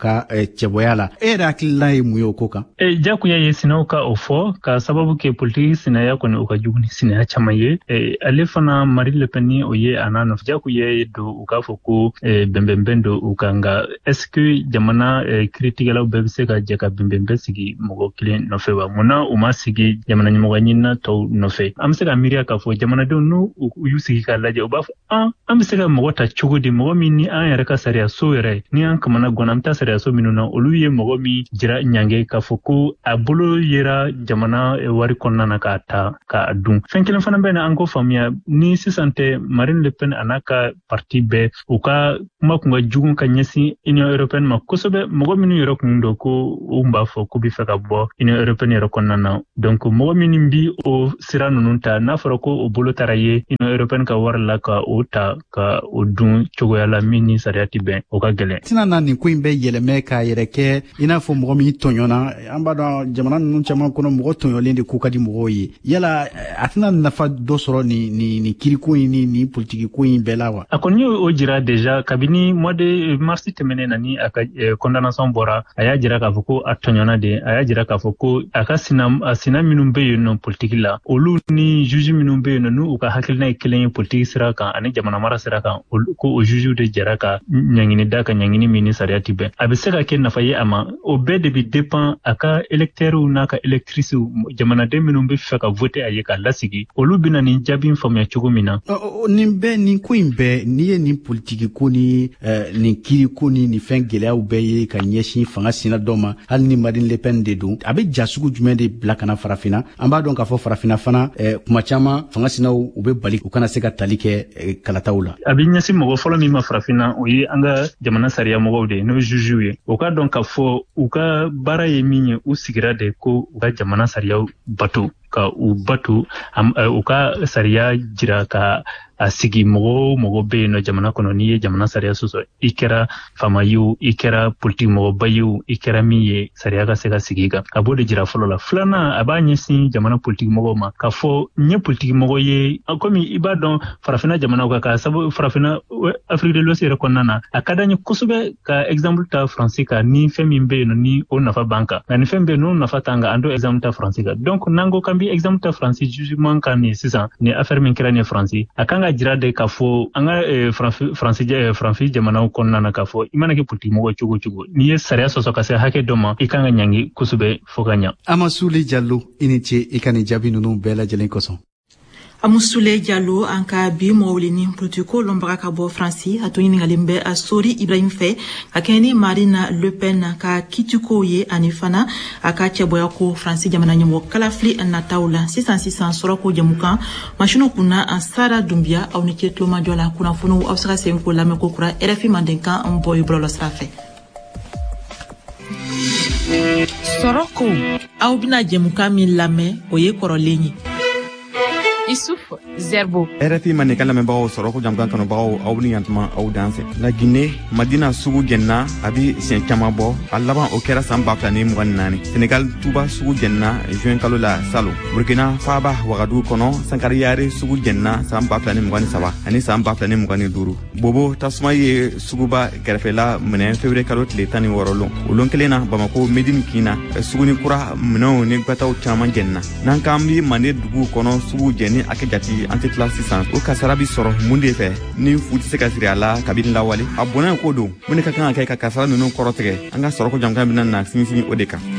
ka cɛbɔya la e yɛrɛ hakilina ye mun ye o ko kan? Jakuya ye sinaw ka o fɔ ka sababu kɛ politiki sinaya kɔni o ka jugu ni sinaya caman ye. Ale fana Marine Le Pen ni o ye a n'a nɔfɛ jakuya ye don u k'a fɔ ko bɛnbɛnbɛn don u kan nka est-ce que jamana kiritigɛlaw bɛɛ bɛ se ka jɛ ka bɛnbɛnbɛn sigi mɔgɔ kelen nɔfɛ wa? Munna u ma sigi jamana ɲɛmɔgɔ ɲinina tɔw nɔfɛ? An bɛ se ka miiriya k'a fɔ jamanadenw n'u y'u sigi k'a lajɛ u b'a fɔ an an bɛ se ka mɔgɔ ta cogo di, mɔgɔ min ni an yɛrɛ ka sariya so yɛrɛ ni an kamana gɔnna an bɛ taa sariya so minnu na olu ye mɔgɔ min jira ɲange k'a fɔ ko a bolo yera jamana wari kɔnɔna na k'a ta k'a dun. Fɛn kelen fana bɛ na an ko faamuya ni sisan tɛ Marine Le Pen a n'a ka parti bɛɛ u ka kuma kun ka jugu ka ɲɛsin Union Européenne ma kosɛbɛ. Mɔgɔ minnu yɛrɛ kun don ko u b'a fɔ k'u bɛ fɛ ka bɔ Union Européenne yɛrɛ kɔnɔna na. Donc mɔgɔ minnu bi o sira ninnu ta n'a fɔra ko o bolo taara ye Union Européenne ka wari la ka o ta ka o dun cogoya la min ni sariya ti bɛn o ka gɛlɛn. Tɛna na nin ko in bɛ yɛlɛmɛ k'a yɛrɛ kɛ i n'a fɔ mɔgɔ min tɔɲɔna. An b'a dɔn jamana ninnu caman kɔnɔ mɔgɔ tɔɲɔlen de ko ka di mɔgɔw ye. Yala a tɛna nafa dɔ sɔrɔ ni ni ni kiriko in ni ni politiki ko in bɛɛ la wa? A kɔni y'o jira déjà kabini mois de mars tɛmɛnen na ni a ka condamnation bɔra a y'a jira k'a fɔ ko a tɔɲɔna de, a y'a jira k'a fɔ ko a ka sina a sina minnu bɛ yen nɔ politiki la olu ni juge minnu bɛ yen nɔ n'u ka hakilina ye kelen ye politiki sira kan ani jamana mara sira kan ko o juge de jɛra ka ɲangini da ka ɲangini min ni sariya ti bɛn. A bɛ se ka kɛ nafa ye a ma o bɛɛ de bɛ dépend a ka électeurs n'a ka électrices jamanaden minnu bɛ fɛ ka voter a ye k'a lasigi olu bɛna nin jaabi faamuya cogo min na. Nin bɛɛ nin ko in bɛɛ n'i ye nin politiki ko ni nin kiri ko ni nin fɛn gɛlɛyaw bɛɛ ye ka ɲɛsin fanga sina dɔ ma hali ni Marine Le Pen de don a bɛ ja sugu jumɛn de bila kana farafinna? An b'a dɔn k'a fɔ farafinna fana kuma caman fanga sinaw u bɛ bali u kana se ka tali kɛ kalataw la. A bɛ ɲɛsin mɔgɔ fɔlɔ min ma farafinna o ye an ka jamana sariya mɔgɔw de ye n'o ye juges ye. O ka dɔn k'a fɔ u ka baara ye min ye u sigira de ko u ka jamana sariyaw bato ka u bato u ka sariya jira ka a sigi mɔgɔ mɔgɔ bɛ yen nɔ jamana kɔnɔ n'i ye jamana sariya sɔsɔ i kɛra faama ye o i kɛra politiki mɔgɔba ye o i kɛra min ye sariya ka se ka sigi i kan a b'o de jira fɔlɔ la. Filanan a b'a ɲɛsin jamana politiki mɔgɔw ma k'a fɔ n ye politiki mɔgɔ ye komi i b'a dɔn farafinna jamanaw kan k'a sababu farafinna Afrique de l'Ouest yɛrɛ kɔnɔna na a ka d'an ye kosɛbɛ ka exemple ta Faransi kan ni fɛn min bɛ yen nɔ ni o nafa b'an kan nka ni fɛn bɛ yen n'o nafa t'an kan an t'o exemple ta Faransi kan. Donc n'an ko k'an bɛ exemple ta Faransi jugement kan nin sisan ni affaire min kɛra nin Faransi a kan ka jira de k'a fɔ an ka Faransi jamanaw kɔnɔna na k'a fɔ i mana kɛ politiki mɔgɔ cogo cogo n'i ye sariya sɔsɔ ka se hakɛ dɔ ma i kan ka ɲangi kosɛbɛ fo ka ɲa. Amasule Jallo i ni ce i ka nin jaabi ninnu bɛɛ lajɛlen kosɔn. Amusule Jallo an ka bi mɔwuli ni politiko lɔnbaga ka bɔ Faransi a to ɲiningalen bɛ a Sori Ibrahim fɛ ka kɛɲɛ ni Marine Le Pen ka kitikow ye ani fana a ka cɛbɔya ko Faransi jamana ɲɛmɔgɔ kalafili nataw la sisan sisan sɔrɔko jamukan masinu kunna an Sara Dumbiya aw ni ce tulomajɔ la kunnafoniw aw se ka segin k'o lamɛn ko kura R F I Mandenkan an bɔ i bɔlɔlɔ sira fɛ. Sɔrɔko aw bɛna jamukan min lamɛn o ye kɔrɔlen ye. Issouf Zerbo. R F I Mandenkan lamɛnbagaw sɔrɔ ko jamukan kanubagaw aw ni yantuma aw dan fɛ. La Guinée Madina sugu jɛnna a bi siɲɛ caman bɔ a laban o kɛra san ba fila ni mugan ni naani. Senegal Tuba sugu jɛnna juin kalo la Salo. Burkina Faba Wagadugu kɔnɔ Sankari Yare sugu jɛnna san ba fila ni mugan ni saba ani san ba fila ni mugan ni duuru. Bobo tasuma ye suguba kɛrɛfɛla minɛ février kalo tile tan ni wɔɔrɔ lon. O lon kelen na Bamako Medine Kina suguni kura minɛnw ni gbataw caman jɛnna. N'an k'an bi Mande dugu kɔnɔ sugu jɛnni a kɛ jati an tɛ tila sisan o kasara bi sɔrɔ mun de fɛ ni fu tɛ se ka siri a la kabini lawale a bonya ko don mun de ka kan ka kɛ ka kasara ninnu kɔrɔtigɛ an ka sɔrɔ ko jamukan bɛna na sinsin o de kan.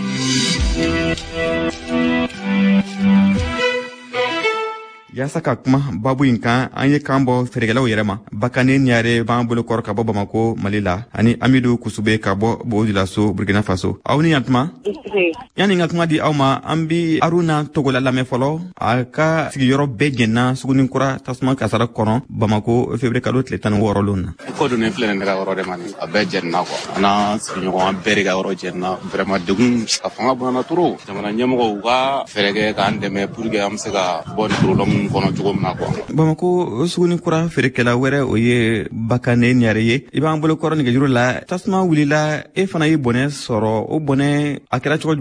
Yasa ka kuma babu in kan an ye kan bɔ feerekɛlaw yɛrɛ ma Bakane Niare b'an bolo kɔrɔ ka bɔ Bamako Mali la ani Amidou Kusube ka bɔ Bojulaso Burkina Faso aw ni yantuma yani n ka kuma di aw ma an bi Aruna Togola lamɛn fɔlɔ a ka sigiyɔrɔ bɛɛ jɛnna suguni kura tasuma kasara kɔnɔ Bamako février kalo tile tan ni wɔɔrɔ lon na ko dun filɛ nin ka yɔrɔ de man a bɛɛ jɛnna quoi ana sigiɲɔgɔn an bɛɛ de ka yɔrɔ jɛnna vraiment degun a fanga bonyana trop jamana ɲɛmɔgɔw ka fɛɛrɛ kɛ k'an dɛmɛ pour que an bɛ se ka bɔ ni problème kɔnɔ cogo min na quoi. Bamako suguni kura feerekɛla wɛrɛ o ye Bakane Niare ye i b'an bolo kɔrɔ nɛgɛjuru la tasuma wulila e fana ye bɔnɛ sɔrɔ o bɔnɛ a kɛra cogo jumɛn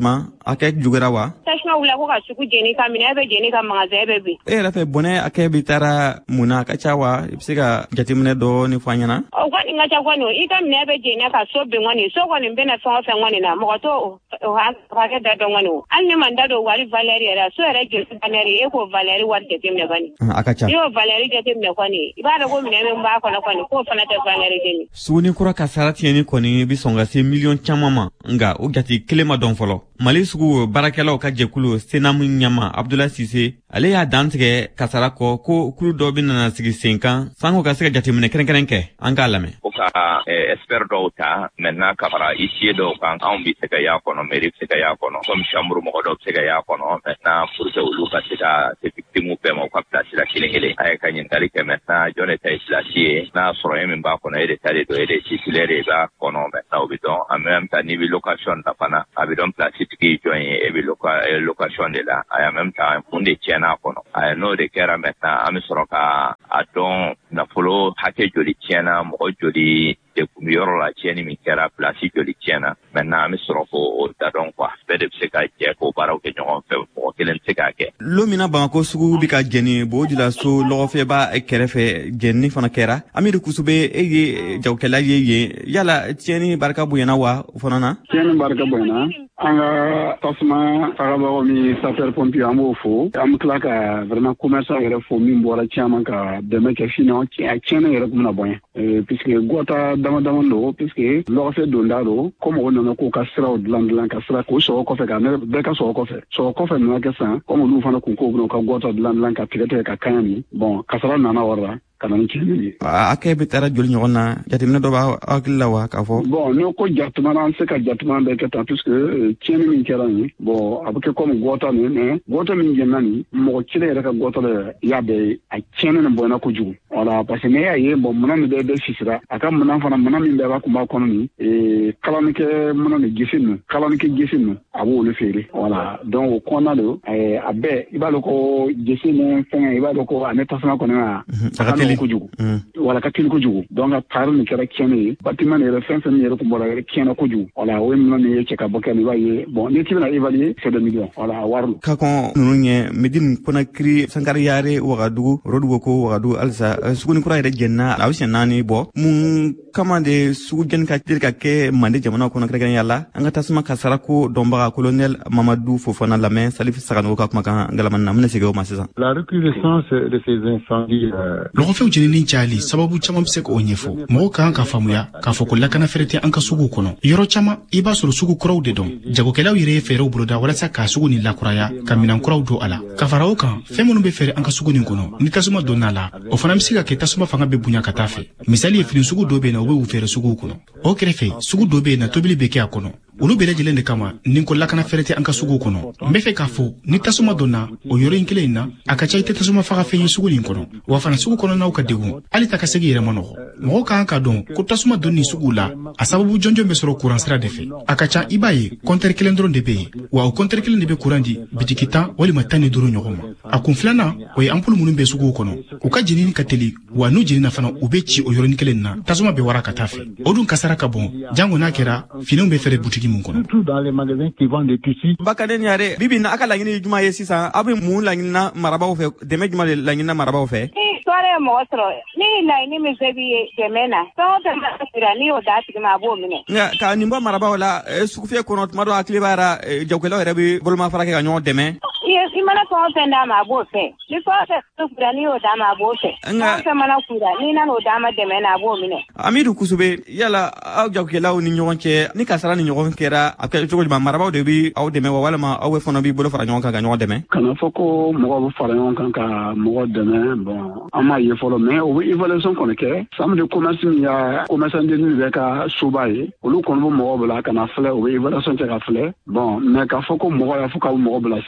ake jugera wa tashma wula ko ka sugu jeni ka mina be jeni ka magaze be bi e rafe bone ake bitara muna ka chawa ibsiga jatimne do ni fanyana o ko inga cha kwano ika mina be jeni ka so be ngoni so ko ni bena so fa ngoni na mo to o ha ka ke da do ngoni an ni manda do wari Valerie ra so re je Valerie e ko Valerie war jatimne bani aka cha yo Valerie jatimne kwani ibara ko mina be mba ko na kwani ko fana te Valerie jeni suni kura kasarati ni koni bisonga se million chamama nga o jati kelema don folo mali sugu barakelaw ka jekulu senamu nyama Abdoulaye Cissé ale ya dantige kasara ko ko kulu do bin na sigi senkan sango ka sega jati mene kren kren ke anga lame o ka expert do ta menna kamara ici do kan on bi sega ya kono meri sega ya kono comme chambre mo do sega ya kono menna pour que ulu ka sega te victime pe mo ka place la kilengele ay ka nyin tali ke menna jone ta isla sie na soro min ba kono ede tali do ede titulaire ba kono menna obidon en même temps ni location ta pana abidon place qui join e location de la en même temps pour des tiena kono ay no de kera menna ami soro ka adon na polo hake joli tiena mo joli de kumiyoro la tieni mi kera place joli tiena menna ami soro ko da don quoi pede se ka je ko baraw ke nyon fe ko kelen se ka ke lomina banko sugu bi ka jeni bo jula so lo fe ba e kerefe jenni fana kera ami de kusube e ye jawkela ye ye yala tieni barka buyana wa fana na tieni barka buyana anga tasma tagaba mi sapeur pompier amo fo am klaka vraiment commerçant yere fo mi mbora chama ka de mec fino qui a tiene yere kuma boy puisque gota dama dama ndo puisque lo fe do ndalo comme on na ko ka sra o land land ka sra ko so ko fe ka ne be ka so ko fe so ko fe na ka sa comme lu fana ko ko no ka gota land land ka tigete ka kani bon ka sra na na wara kana nchini ake bitara joli nyona jatimna do ba akilla wa ka fo bon no ko jatuma na se ka jatuma be ka ta puisque tieni min kerani bon abuke comme gota ne ne gota min genani mo chile reka gota le yabe a tieni ne bona ko jugu wala parce que ne ya ye bon mona mi be be fisira aka mona fana mona min be ba ko ba kono ni e kala ni ke mona ni gisinu kala ni ke gisinu abo le fere wala donc ko na do e abe ibalo ko gisinu fenga ibalo ko aneta sana ko na ko jugu wala ka tin ko jugu donc par ni kera kene bâtiment ne fin fin ne ko bola kene ko jugu wala o min ne yake ka boka ni baye bon ni tibna évaluer c'est deux millions wala warlu ka ko nunye medine kona kri sankar yare wagadugu rodugo ko wagadu alsa suguni kura ide jenna awshen nani bo mun kamande sugu jen ka dirka ke mande jamana ko na kren yalla anga tasma kasara ko domba colonel Mamadou Fofana Lamé Salif Sagano ka kuma kan ngalaman namne sigo masisa la recrudescence de ces incendies fɛnw jeninin cayali sababu caman be se k'o ɲɛfɔ mɔgɔw ka kan ka faamuya k'a fɔ ko lakana fɛrɛ tɛ an ka suguw kɔnɔ yɔrɔ caman i b'a sɔrɔ sugu kuraw de dɔn jagokɛlaw yɛrɛ ye fɛɛrɛw boloda walasa k'a sugu nin lakuraya ka minan kuraw don a la ka fara o kan fɛn minnu be fɛrɛ an ka sugu nin kɔnɔ ni tasuma donna la o fana be se ka kɛ tasuma fanga be bonya ka taa fɛ misali ye fini sugu dɔ be na o be u fɛrɛ suguw kɔnɔ o kɛrɛfɛ sugu dɔ be na tobili be kɛ a kɔnɔ olu bɛɛ lajɛlen de kama nin ko lakana fɛrɛ tɛ an ka suguw kɔnɔ n bɛ fɛ k'a fɔ ni tasuma donna o yɔrɔ in kelen in na a ka ca i tɛ tasuma faga fɛn ye sugu nin kɔnɔ wa fana sugu kɔnɔnaw ka degun hali ta ka segi yɛrɛ ma nɔgɔ mɔgɔw ka kan ka dɔn ko tasuma donni suguw la a sababu jɔnjɔn bɛ sɔrɔ kuran sira de fɛ a ka ca i b'a ye kɔntɛri kelen dɔrɔn de bɛ yen wa o kɔntɛri kelen de bɛ kuran di bitiki tan walima tan ni duuru ɲɔgɔn ma a kun filanan o ye anpulu minnu bɛ suguw kɔnɔ u ka jenini ka teli wa n'u jenina fana u bɛ ci o yɔrɔnin kelen na tasuma bɛ wara ka taa fɛ o dun kasara ka bon jango n'a kɛra finiw bɛ fɛrɛ butigi mun kɔnɔ les magasins qui vendent des tissus. Bakaden yare bibi na aka laɲini juma ye sisan abe mun laɲini na marabaw fɛ dɛmɛ juma de laɲini na marabaw fɛ sɔrɔ ye mɔgɔ sɔrɔ ni laɲini min fɛ b'i ye dɛmɛ na fɛn o fɛn ma sira n'i y'o da tigi ma a b'o minɛ nka ka nin bɔ marabaw la sugufiyɛ kɔnɔ tuma dɔ hakili b'a ra jagokɛlaw yɛrɛ bɛ bolomafara kɛ ka ɲɔgɔn dɛmɛ i mana fɛn o fɛn d'a ma a b'o fɛ ni fɛn o fɛn sira n'i y'o d'a ma a b'o fɛ fɛn o fɛn mana kura n'i nana o d'a ma dɛmɛ na a b'o minɛ Amidu Kusube yala aw jagokɛlaw ni ɲɔgɔn cɛ ni kasara ni ɲɔgɔn kɛra a kɛ cogo jumɛn marabaw de bi aw dɛmɛ wa walima aw bɛ fana b'i bolo fara ɲɔgɔn kan ka ɲɔgɔn dɛmɛ kana fɔ ko mɔgɔw bɛ fara ɲɔgɔn kan ka mɔgɔ dɛmɛ bon an m'a ye fɔlɔ mais o bɛ évaluation kɔni kɛ chambre de commerce min y'a commerçant denni bɛ ka soba ye olu kɔni bɛ mɔgɔw bila ka na filɛ o bɛ évaluation kɛ ka filɛ bon mais k'a fɔ ko mɔgɔ y'a fɔ k'aw mɔgɔ bila sira an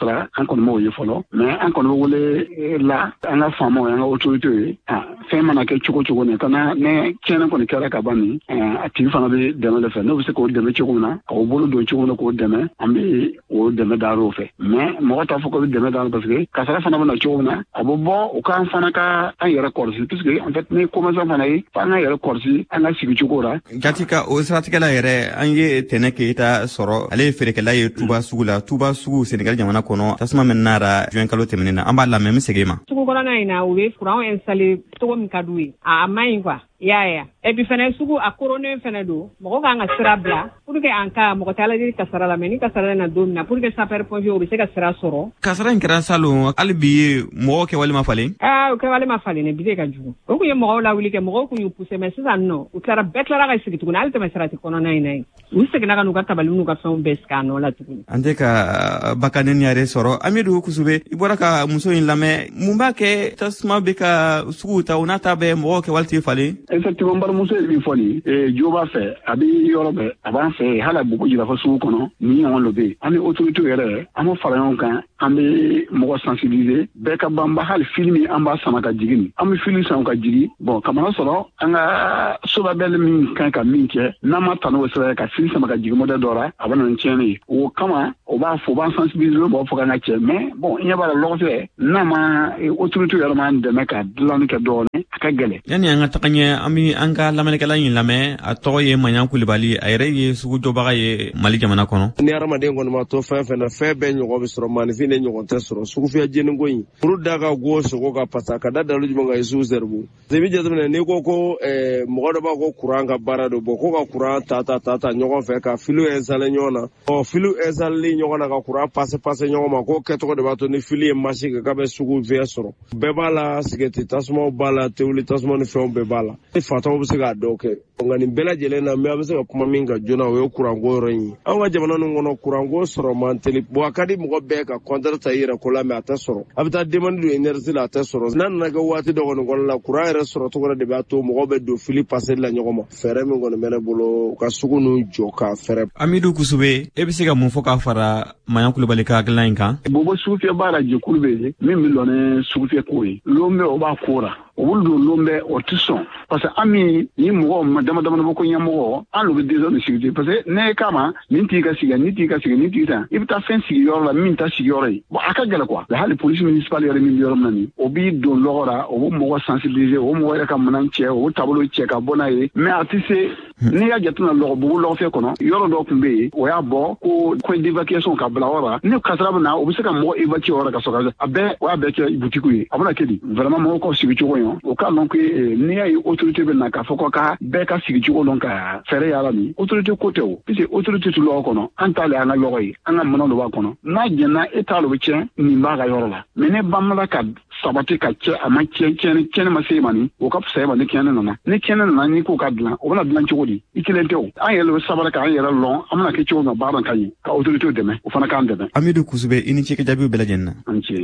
kɔni m'o ye fɔlɔ mais an kɔni bɛ wele la an ka faamaw an ka autorité ah fɛn mana kɛ cogo cogo ne kana ne tiɲɛni kɔni kɛra ka ban nin a tigi fana bɛ dɛmɛ de fɛ n'o bɛ se k'o dɛmɛ cogo min na k'o bolo don cogo min na k'o dɛmɛ an bɛ o dɛmɛ daar'o fɛ mais mɔgɔ t'a fɔ ko bɛ dɛmɛ daar'o parce que kasara fana bɛ na cogo min na a bɛ bɔ u k'an fana ka an yɛrɛ kɔlɔsi puisque en fait ni commerçant fana ye f'an ka yɛrɛ kɔlɔsi an ka sigi cogo la. Jatika o siratigɛla yɛrɛ an ye Tɛnɛ Keyita sɔrɔ ale ye feerekɛla ye Tuba sugu la Tuba sugu Senegal jamana kɔnɔ tasuma min nara juin kalo tɛmɛnen na an b'a lamɛn min segin ma. Sugu kɔnɔna in na u bɛ courant installé cogo min ka d'u ye a man ɲi quoi. Ya ya et puis fɛnɛ sugu a koronen fɛnɛ don mɔgɔ kan ka sira bila pour que an ka mɔgɔ t'a lajɛ kasara la mais ni kasara na don min na pour que sapeur pompier o bɛ se ka sira sɔrɔ. Kasara in kɛra salon hali bi mɔgɔ kɛwale ma falen. Ah o kɛwale ma falen ne bi de ka jugu o kun ye mɔgɔw lawuli kɛ mɔgɔw kun y'u pousser mais sisan nɔ u tilara bɛɛ tilara ka sigi tuguni hali tɛmɛ sirati kɔnɔna in na yen u seginna ka n'u ka tabali n'u ka fɛnw bɛɛ sigi a nɔ la tuguni. An tɛ ka Bakane Yare sɔrɔ Amidu Kusube i bɔra ka muso in lamɛn mun b'a kɛ tasuma bɛ ka sugu ta u n'a ta bɛɛ mɔgɔ kɛwale tɛ falen. Effectivement balimuso ye min fɔ nin ye jo b'a fɛ a bɛ yɔrɔ bɛɛ a b'an fɛ hali a bugu jira fɔ sugu kɔnɔ ni ɲɔgɔn dɔ bɛ yen an ni autorité yɛrɛ an bɛ fara ɲɔgɔn kan an bɛ mɔgɔ sensibiliser bɛɛ ka banba hali film an b'a sama ka jigin an bɛ film sama ka jigin bon kamana sɔrɔ an ka sobabɛli min kan ka min kɛ n'an ma ta n'o sira ye ka film sama ka jigin modèle dɔ la a bɛ na ni tiɲɛni ye o kama o b'a fɔ o b'an sensibiliser o b'a fɔ k'an ka cɛ mais bon i ɲɛ b'a la lɔgɔfɛ n'a ma autorité yɛrɛ m'an dɛmɛ ka dilanni kɛ dɔɔnin a ka gɛlɛn. Yani an ka taga ɲɛ an bɛ an ka lamɛnnikɛla in lamɛn a tɔgɔ ye Maɲan Kulibali a yɛrɛ ye sugu jɔbaga ye Mali jamana kɔnɔ. Ni hadamaden kɔni ma to fɛn fɛn na fɛn bɛɛ ɲɔgɔn bɛ sɔrɔ maanifin de ɲɔgɔn tɛ sɔrɔ sugufiyɛ jeniko in furu da ka go sogo ka pasa ka da dalu jumɛn ka i sugu zɛribu i bɛ jateminɛ n'i ko ko mɔgɔ dɔ b'a ko kuran ka baara don bɔ ko ka kuran ta ta ta ta ɲɔgɔn fɛ ka fili installé ɲɔgɔn na ɔ fili installé ɲɔgɔn na ka kuran pase pase ɲɔgɔn ma k'o kɛtɔgɔ de b'a to ni fili ye masi kɛ k'a bɛ sugu fiyɛ sɔrɔ bɛɛ b'a la sigɛriti tasumaw b'a la tewuli tasuma ni fɛnw bɛɛ b'a la ni fataw bɛ se k'a dɔw kɛ nka nin bɛɛ lajɛlen na mɛ a bɛ se ka kuma min ka joona o ye kuranko yɔrɔ in ye an ka jamana ninnu kɔnɔ kuranko sɔrɔ man teli bon a ka di mɔgɔ bɛɛ ka kɔntara ta i yɛrɛ ko la mɛ a tɛ sɔrɔ a bɛ taa demande don énergie la a tɛ sɔrɔ n'a nana kɛ waati dɔ kɔni kɔnɔ la kuran yɛrɛ sɔrɔ cogo de b'a to mɔgɔw bɛ don fili passer la ɲɔgɔn ma fɛɛrɛ min kɔni bɛ ne bolo ka sugu ninnu jɔ ka fɛɛrɛ. Amidu Kusube e bɛ se ka mun fɔ k'a fara Maɲan Kulibali ka hakilina in kan. Bobo sugufiyɛ b'a la jɛkulu bɛ yen min bɛ lɔ ni sugufiyɛ ko ye lomɛ o b'a ko la o b'olu don lomɛ o tɛ sɔn parce que an min ni mɔgɔ dama dama bɔ ko ɲɛmɔgɔ an n'u bɛ désordre de sécurité parce que ne kama nin t'i ka sigi nin t'i ka sigi nin t'i ta i bɛ taa fɛn sigi yɔrɔ la min ta sigi yɔrɔ ye bon a ka gɛlɛn quoi hali police municipale yɛrɛ min bɛ yɔrɔ min na nin o b'i don lɔgɔ la o bɛ mɔgɔ sensibiliser o mɔgɔ yɛrɛ ka minɛn cɛ o bɛ taabolo cɛ ka bɔ n'a ye mais a tɛ se n'i y'a jateminɛ lɔgɔ bugu lɔgɔfiyɛ kɔnɔ yɔrɔ dɔ tun bɛ yen o y'a bɔ ko coin d'évacuation ka bila yɔrɔ la ni kasara bɛ na o bɛ se ka mɔgɔ évacuer yɔrɔ ka sɔrɔ a bɛɛ o y'a bɛɛ kɛ butikiw ye a bɛna kɛ di vraiment mɔgɔw ka sigi cogo ye o k'a dɔn ko n'i y'a ye autorité bɛ na k'a fɔ ko ka bɛɛ ka sigi cogo dɔn ka fɛɛrɛ y'a nin autorité ko tɛ o puisque autorité tɛ lɔgɔ kɔnɔ an t'ale an ka lɔgɔ ye an ka minɛnw de b'a kɔnɔ n'a jɛnna e t'a dɔn o bɛ tiɲɛ nin b'a ka yɔrɔ la mais ne banmala ka sabati ka cɛ a ma tiɲɛ tiɲɛni tiɲɛni ma se e ma nin o ka fisa e ma ni tiɲɛni nana ni tiɲɛni nana n'i ko ka dilan o bɛna dilan cogo di i kelen tɛ o an yɛrɛ bɛ sabali k'an yɛrɛ lɔn an bɛna kɛ cogo min baara ka ɲi ka autorité dɛmɛ o fana k'an dɛmɛ. Amidu Kusube i ni ce ka jaabiw bɛɛ lajɛlen na. An ce.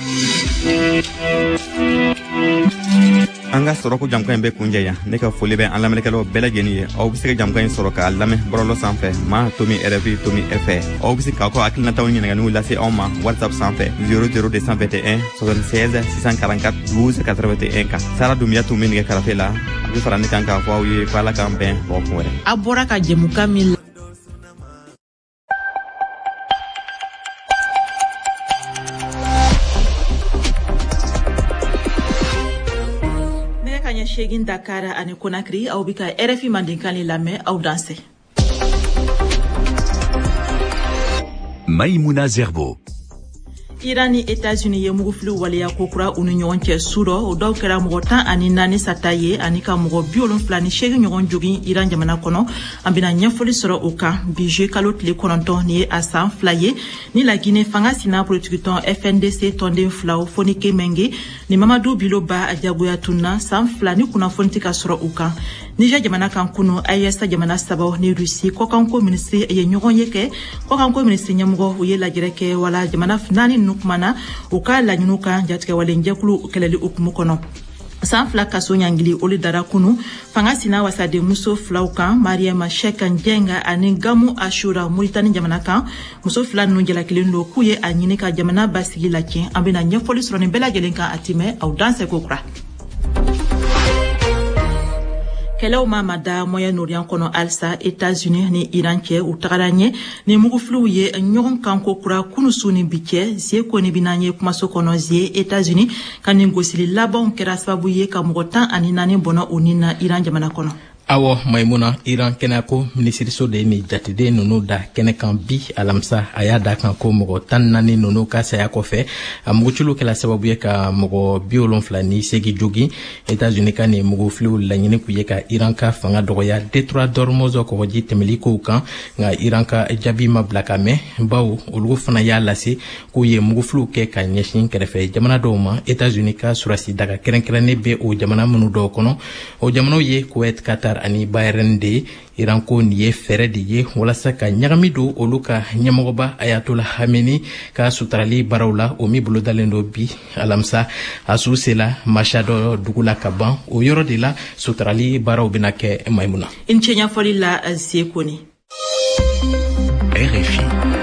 An ka sɔrɔ ko jamukan in bɛ kunjɛ yan ne ka foli bɛ an lamɛnnikɛlaw bɛɛ lajɛlen ye aw bɛ se ka jamukan in sɔrɔ k'a lamɛn bɔlɔlɔ sanfɛ ma Tomi R F I Tomi F R aw bɛ se k'a kɔ hakilinataw ni ɲininkaliw lase anw ma WhatsApp sanfɛ zéro zéro deux cent vingt et un soixante-seize six cent quarante-quatre douze quatre-vingt-un kan Sara Dunbiya tun bɛ nɛgɛ karafe la a bɛ fara ne kan k'a fɔ aw ye ko Ala k'an bɛn dɔgɔkun wɛrɛ. A bɔra ka jɛmukan min la Segin Dakar ani Conakry aw bi ka R F I mandenkan lamɛn aw danse. Maïmouna Zerbo. Iran ni États-Unis ye mugufili waleya ko kura u ni ɲɔgɔn cɛ su dɔ o dɔw kɛra mɔgɔ tan ani naani sata ye ani ka mɔgɔ bi wolonfila ni seegin ɲɔgɔn jogin Iran jamana kɔnɔ an bɛna ɲɛfɔli sɔrɔ o kan bi juillet kalo tile kɔnɔntɔn ni ye a san fila ye ni Laginɛ fanga sina politique tɔn F N D C tɔnden filaw Fonike Menge ni Mamadu Bilo Ba a jagoya tunna san fila ni kunnafoni tɛ ka sɔrɔ u kan Niger jamana kan kunu A E S jamana sabaw ni Russie kɔkanko ministre ye ɲɔgɔn ye kɛ kɔkanko ministre ɲɛmɔgɔ u ye lajɛrɛ kɛ wala jamana naani ninnu kumana u ka laɲiniw kan jatigɛ wale jɛkulu kɛlɛli hukumu kɔnɔ san fila kaso ɲangili olu dara kunu fanga sina wasade muso filaw kan mariama sheka njenga ani gamu ashura muritani jamana kan muso fila ninnu jalakilen do k'u ye a ɲini ka jamana basigi la tiɲɛ an bena ɲɛfɔli sɔrɔ nin bɛɛ lajɛlen kan a timɛ aw danse ko kura kɛlɛw ma mada Moyen-Orient kɔnɔ alisa États-Unis ni Iran cɛ u tagara ɲɛ ni mugufiliw ye ɲɔgɔn kan ko kura kunu su ni bi cɛ zie kɔni bina ye kumaso kɔnɔ zie États-Unis ka nin gosili labanw kɛra sababu ye ka mɔgɔ tan ani naani bɔnɔ u ni na Iran jamana kɔnɔ. Awo Maimuna Iran kɛnɛko minisiriso de ni jatiden nunu da kɛnɛ kan bi alamisa a y'a da kan ko mɔgɔ tan naani nunu ka saya kɔfɛ a mugutilu kɛla sababu ye ka mɔgɔ bi wolonfila ni segi jogi États-Unis ka ni mugufiliw laɲini k'u ye ka Iran ka fanga dɔgɔya Detroit d'Hormuz kɔgɔji tɛmɛli kow kan nka Iran ka jaabi ma bila ka mɛn bawo olu fana y'a lase k'u ye mugufiliw kɛ ka ɲɛsin kɛrɛfɛ jamana dɔw ma États-Unis ka surasi daga kɛrɛnkɛrɛnnen bɛ o jamana minnu dɔw kɔnɔ o jamanaw ye Kuwait, Qatar ani Bahrain de Iran ko ni ye fɛrɛ de ye walasa ka ɲagami do olu ka ɲɛmɔgɔba Ayatollah Khamenei ka sutarali baraw la o mi bolo dalen do bi alamisa a su sela Mashhad dugu la ka ban o yɔrɔ de la sutarali baraw bena kɛ Maimuna in cɛɲa fɔli la Sekoni R F I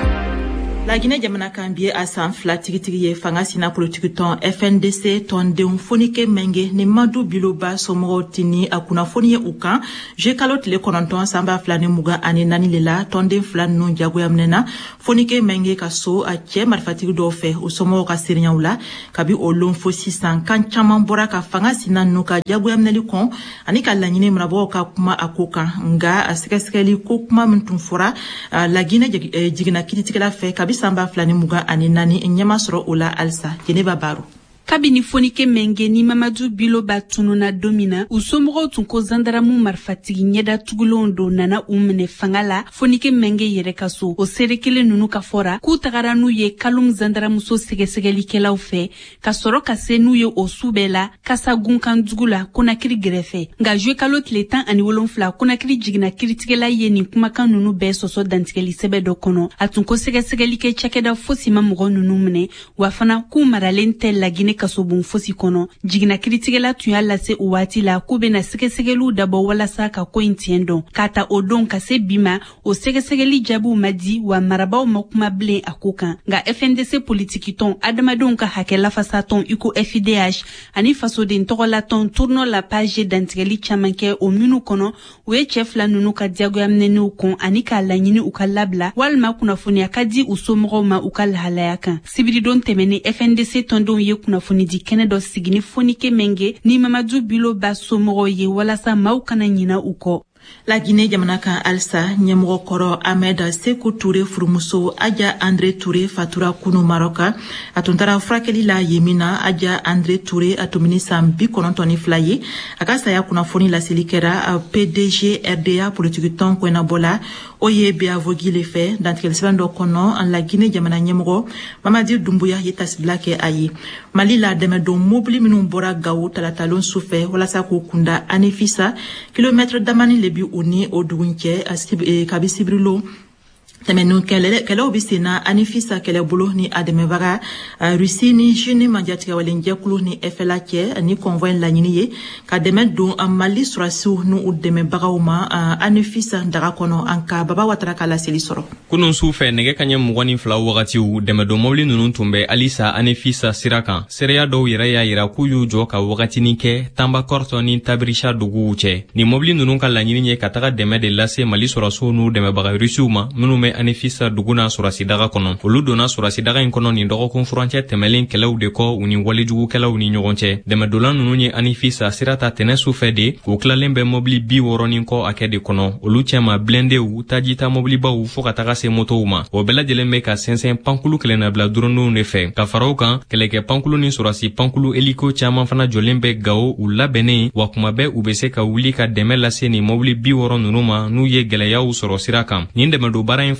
La Guinée jamana kan bi a san fila tigitigi ye fanga sina politique tɔn F N D C tɔndenw fonike menge ni Madu Biloba somɔgɔw tini a kunnafoni ye u kan je kalo tile kɔnɔntɔn san ba fila ni mugan ani naani le la tɔnden fila ninnu jagoya minɛna fonike menge ka so a cɛ marifatigi dɔw fɛ u somɔgɔw ka seerenyaw la kabi o lon fo sisan kan caman bɔra ka fanga sina ninnu ka jagoya minɛli kɔn ani ka laɲini marabagaw ka kuma a ko kan nga a sɛgɛsɛgɛli ko kuma min tun fɔra La Guinée jiginna kiritigɛla fɛ kabi sanba filani muga ani nani ɲɛma sɔrɔ o la alisa Jeneba Baro kabini fonike menge ni Mamadu Biloba tununa domina u somɔgɔw tun ko zandaramu marifatigi ɲɛda tugulenw do nana u minɛ fanga la fonike menge yɛrɛ ka so o seere kelen nunu ka fɔra k'u tagara n'u ye kalum zandaramuso sɛgɛsɛgɛlikɛlaw fɛ ka sɔrɔ ka se n'u ye o su bɛɛ la kasa gunkan dugu la Konakiri gɛrɛfɛ nka juwe kalo tile tan ani wolonfila Konakiri jiginna kiritigɛla ye nin kumakan nunu bɛɛ sɔsɔ dantigɛli sɛbɛ dɔ kɔnɔ a tun ko sɛgɛsɛgɛlikɛ cakɛda fosi ma mɔgɔ nunu minɛ wa fana k'u maralen tɛ La Guinée kasobon fosi kɔnɔ jiginna kiritigɛla tun y'a lase o waati la k'u bena sɛgɛsɛgɛliw dabɔ walasa ka ko in tiɲɛ dɔn k'a ta o don ka se bi ma o sɛgɛsɛgɛli jaabiw ma di wa marabaw ma kuma bilen a ko kan nka F N D C politiki tɔn adamadenw ka hakɛ lafasa tɔn iko F I D H ani fasoden tɔgɔla tɔn Tournons la page dantigɛli caman kɛ o minnu kɔnɔ u ye cɛ fila nunu ka diyagoya minɛniw kɔn ani k'a laɲini u ka labila walima kunnafoniya ka di u somɔgɔw ma u ka lahalaya kan sibiridon tɛmɛni F N D C tɔndenw ye kunnafoni di kɛnɛ dɔ sigini fonike menge ni Mamadu Biloba somɔgɔw ye walasa maaw kana ɲina u kɔ La Guinée jamana kan alisa ɲɛmɔgɔ kɔrɔ Ahmed Sékou Touré furumuso Adja André Touré fatura kunu Maroka a tun taara furakɛli la yemina Adja André Touré a tun bini san bi kɔnɔntɔn ni fila ye a ka saya kunnafoni laseli kɛra P D G R D A politique tɔn kɔnɔbɔ la o ye Beavogi le fɛ dantigɛli sɛbɛn dɔ kɔnɔ La Guinée jamana ɲɛmɔgɔ Mamadi Doumbouya ye tasibila kɛ a ye Mali la dɛmɛdon mobili minnu bɔra Gawo talatalon sufɛ walasa k'u kunda Anifisa kilomètre damani le bi u ni o dugu cɛ kabi sibirilo tɛmɛnu kɛlɛw bi senna Anifisa kɛlɛbolo ni a dɛmɛbaga Rusi ni Chine manjatigɛwalen jɛkulu ni F L A cɛ ni convoi laɲini ye ka dɛmɛ don Mali surasiw ni u dɛmɛbagaw ma Anifisa daga kɔnɔ an ka Baba Watara ka laseli sɔrɔ kunun su fɛ nɛgɛ kaɲɛ mugan ni fila wagatiw dɛmɛdon mobili ninnu tun bɛ alisa Anifisa sira kan seereya dɔw yɛrɛ y'a yira k'u y'u jɔ ka wagatinin kɛ Tambakɔrtɔ ni Tabirisha duguw cɛ ni mobili ninnu ka laɲini ye ka taga dɛmɛ de lase Mali surasiw n'u dɛmɛbaga Rusiw ma minnu bɛ Anifisa dugu na surasi daga kɔnɔ olu donna surasi daga in kɔnɔ nin dɔgɔkun furancɛ tɛmɛlen kɛlɛw de kɔ u ni walijugukɛlaw ni ɲɔgɔn cɛ dɛmɛdolan ninnu ye Anifisa sira ta tɛnɛ su fɛ de u tilalen bɛ mobili bi wɔɔrɔnin kɔ a kɛ de kɔnɔ olu cɛma blendew tajita mobilibaw fɔɔ ka taga se motow ma o bɛɛ lajɛlen bɛ ka sɛnsɛn pankulu kɛlɛnabila durondenw de fɛ ka fara u kan kɛlɛkɛ pankulu ni surasi pankulu eliko caaman fana jɔlen bɛ Gawo u labɛnnen wa kuma bɛɛ u be se ka wuli ka dɛmɛ lase ni mobili bi wɔɔrɔ ninnu ma n'u ye gwɛlɛyaw sɔrɔ sira kan nin dɛmɛdo baara in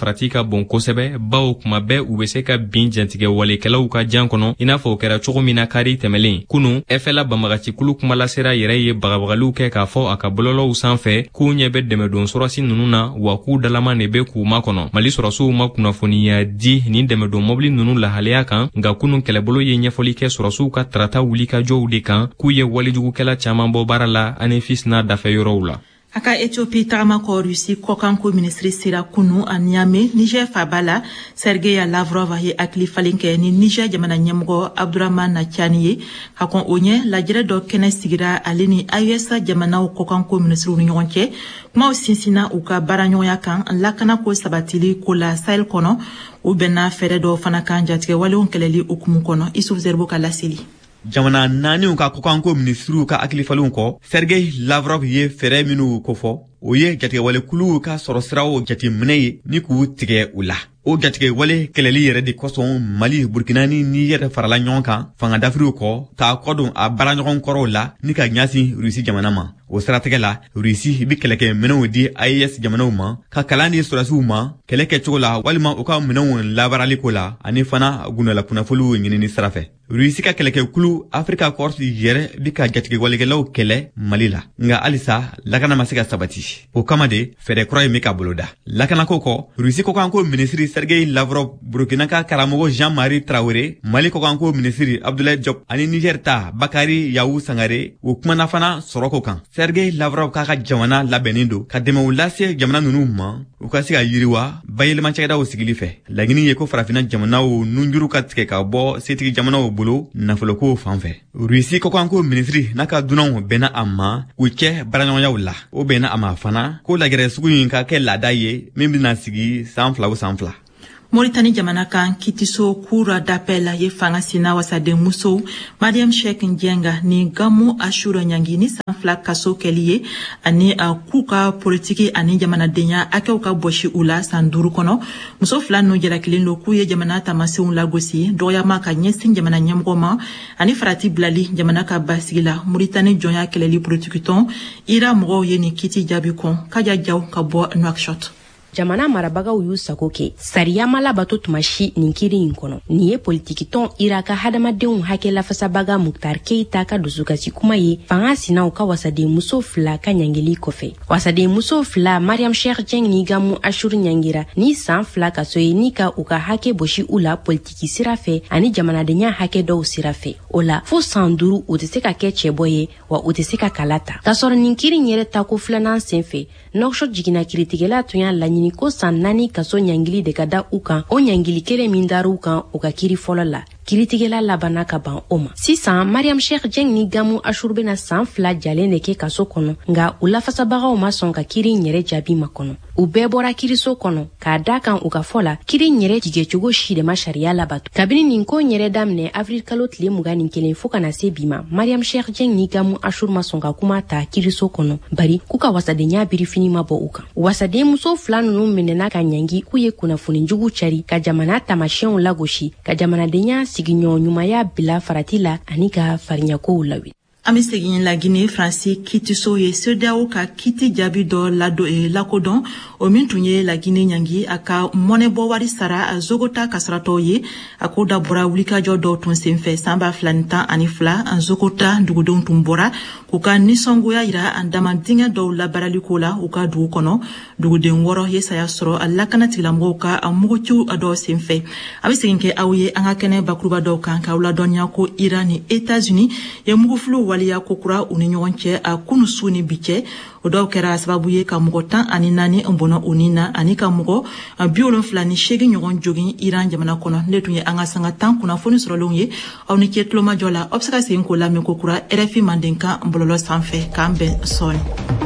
farati ka bon kosɛbɛ bawo kuma bɛɛ u be se ka bin jɛntigɛ walekɛlaw ka jan kɔnɔ i n'a fɔ o kɛra cogo min na kari tɛmɛlen kunu ɛfɛla banbagacikulu kumalasera yɛrɛ ye bagabagaliw kɛ k'a fɔ a ka bɔlɔlɔw sanfɛ k'u ɲɛ bɛ dɛmɛdon sɔrɔsi nunu na wa k'u dalama ne be k'u ma kɔnɔ mali sɔrɔsiw ma kunnafoniya di nin dɛmɛdon mɔbili nunu lahaleya kan nka kunu kɛlɛbolo ye ɲɛfɔli kɛ sɔrɔsiw ka tarata wuli ka jɔw de kan k'u ye walijugukɛla caaman bɔ baara la ani fisina dafɛyɔrɔw la. A ka Ethiopie tagama kɔ Rusi kɔkanko ministri sera kunu a Niamey Niger fabala Sergei Lavrov ye hakili falen kɛ ni Niger jamana ɲɛmɔgɔ Abdurrahman Nachani ye ka kɔn o ɲɛ lajɛrɛ dɔ kɛnɛ sigira ale ni A E S jamanaw kɔkanko ministriw ni ɲɔgɔn cɛ kumaw sinsina u ka baaraɲɔgɔnya kan lakana ko sabatili ko la Sahel kɔnɔ u bɛnna fɛɛrɛ dɔ fana kan jatigɛ walew kɛlɛli okumu kɔnɔ Isuf Zerbo ka laseli. Jamana naaniw ka kɔkanko ministriw ka hakilifalenw kɔ Sergei Lavrov ye fɛɛrɛ minnu kofɔ o ye jatigɛwalekuluw ka sɔrɔ siraw jateminɛ ye ni k'u tigɛ u la. O jatigɛwale kɛlɛli yɛrɛ de kosɔn Mali, Burkina ni Niger farala ɲɔgɔn kan fanga dafiriw kɔ k'a kɔdon a baaraɲɔgɔn kɔrɔw la ni ka ɲasin Rusi jamana ma. O siratigɛ la Rusi bi kɛlɛkɛ minɛnw di A E S jamanaw ma ka kalan di sɔrɔsiw ma kɛlɛ kɛcogo la walima u ka minɛnw labaraliko la ani fana gundala kunnafoliw ɲinini sira fɛ. Rusi ka kɛlɛkɛkulu Afrika Corps yɛrɛ bi ka jatigɛwalekɛlaw kɛlɛ Mali la nga halisa lakana ma se ka sabati. O kama de fɛɛrɛ kura ye min ka boloda. Lakanako kɔ Rusi kɔkanko ministri Sergei Lavrov, Burkina ka karamɔgɔ Jean-Marie Traoré, Mali kɔkanko ministri Abdoulaye Diop ani Niger ta Bakari Yawu Sangare u kumana fana sɔrɔko kan. Sergei Lavrov k'a ka jamana labɛnnen don ka dɛmɛw lase jamana nunu ma u ka se ka yiriwa bayɛlɛma cɛkɛdaw sigili fɛ. Laɲini ye ko farafina jamanaw nunjuru ka tigɛ ka bɔ setigi jamanaw bolo nafoloko fan fɛ. Rusi kɔkanko ministri n'a ka dunanw bɛnna a ma u cɛ baaraɲɔgɔnyaw la. O bɛnna a ma fana ko lagɛrɛ sugu in ka kɛ laada ye min bɛna sigi san fila o san fila. Mauritanie jamana kan kitiso kura d'appel ye fanga sina wasaden muso Mariam Sheikh Njenga ni gamu ashura nyangi ni sanfla kaso keliye ani a kuka politiki ani jamana denya akew ka boshi ula sanduru kono muso fla no jara kilendo kuye jamana tamaseun lagosi doya maka nyesin jamana nyamgoma ani farati blali jamana ka basigila Mauritanie jonya keleli politiki ton ira mo ye ni kiti jabi kon kaja jaw ka bo Nouakchott. Jamana marabagaw y'u sago kɛ sariya ma labato tuma si nin kiri in kɔnɔ nin ye politiki tɔn iraka hadamadenw hakɛ lafasabaga Muktar Keita ka dusukasi kuma ye fanga sinaw ka wasaden muso fila ka ɲangili kɔfɛ wasaden muso fila Mariam Sheikh Jeng ni gamu Ashur ɲangira ni san fila ka so ye ni ka u ka hakɛ bosi u la politiki sira fɛ ani jamanadenya hakɛ dɔw sira fɛ o la fo san duuru u tɛ se ka kɛ cɛbɔ ye wa u tɛ se ka kala ta ka sɔrɔ nin kiri yɛrɛ tako filanan senfɛ Nouakchott jigina kiritigɛla tun y'a laɲini ko san naani kaso ɲangili de ka da u kan o ɲangili kelen min dar'u kan u ka kiri fɔlɔ la kiritigɛla labanna ka ban o ma sisan Mariam Sheikh Jeng ni gamu Ashur bena san fila jalen de kɛ kaso kɔnɔ nga u lafasabagaw ma sɔn ka kiri yɛrɛ jaabi ma kɔnɔ u bɛɛ bɔra kiriso kɔnɔ k'a da kan u ka fɔ la kiri yɛrɛ jigɛcogo si de ma sariya labato kabini nin ko yɛrɛ daminɛ avril kalo tile mugan ni kelen fo kana se bi ma Mariam Sheikh Jeng ni gamu Ashur ma sɔn ka kuma ta kiriso kɔnɔ bari k'u ka wasadenya birifini ma bɔ u kan wasaden muso fila nunu minɛna ka ɲangi k'u ye kunnafoni jugu cari ka jamana tamasiyɛnw lagosi ka jamanadenya sigiɲɔgɔn ɲumanya bila farati la ani ka fariɲakow lawi. An bɛ segin la Guinée Faransi kitiso ye C E D E A O ka kiti jaabi dɔ lado e lakodɔn o min tun ye la Guinée ɲangi a ka mɔnɛbɔ wari sara a zogota kasaratɔw ye a ko da bɔra wulikajɔ dɔw tun senfɛ san ba fila ni tan ani fila an zogota dugudenw tun bɔra k'u ka nisɔngoya yira an dama dingɛ dɔw labaraliko la u ka dugu kɔnɔ duguden wɔɔrɔ ye saya sɔrɔ a lakana tigilamɔgɔw ka a muguciw dɔw senfɛ a bɛ segin kɛ aw ye an ka kɛnɛ bakuruba dɔw kan k'aw ladɔnniya ko Iran ni États-Unis ye mugufiliw waliya kokura u ni ɲɔgɔn cɛ a kunu su ni bi cɛ o dɔw kɛra sababu ye ka mɔgɔ tan ani naani bɔnɔ u ni na ani ka mɔgɔ bi wolonfila ni seegin ɲɔgɔn jogin Iran jamana kɔnɔ ne tun ye an ka sanga tan kunnafoni sɔrɔlenw ye aw ni ce tulomajɔ la aw bɛ se ka segin k'o lamɛn kokura R F I Mandenkan bɔlɔlɔ sanfɛ k'an bɛn sɔɔni.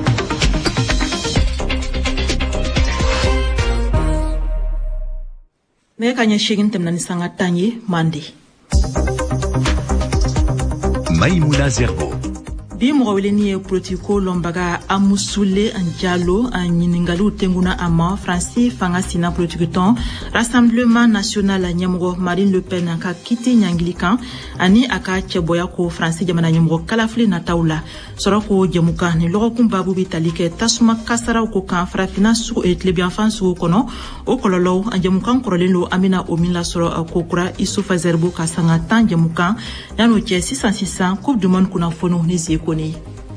nɛgɛ kanɲɛ seegin tɛmɛna ni sanga tan ye Mande. Maïmouna Zerbo. bi mɔgɔ weleni ye politiko lɔnbaga Amusule Diallo a ɲiningaliw tenguna a ma Fransi fanga sina politiki tɔn Rassemblement National ɲɛmɔgɔ Marine Le Pen ka kiti ɲangili kan ani a ka cɛbɔya ko Fransi jamana ɲɛmɔgɔ kalafili nataw la sɔrɔ ko jɛmukan ni lɔgɔkun babu bi tali kɛ tasuma kasaraw ko kan farafina sugu tilebiyanfan sugu kɔnɔ o kɔlɔlɔw a jɛmukan kɔrɔlen lo an bena o min lasɔrɔ ko kura Isufa Zerbo ka sanga tan jɛmukan yan'o cɛ sisan sisan Coupe du Monde kunnafoniw ni zie koni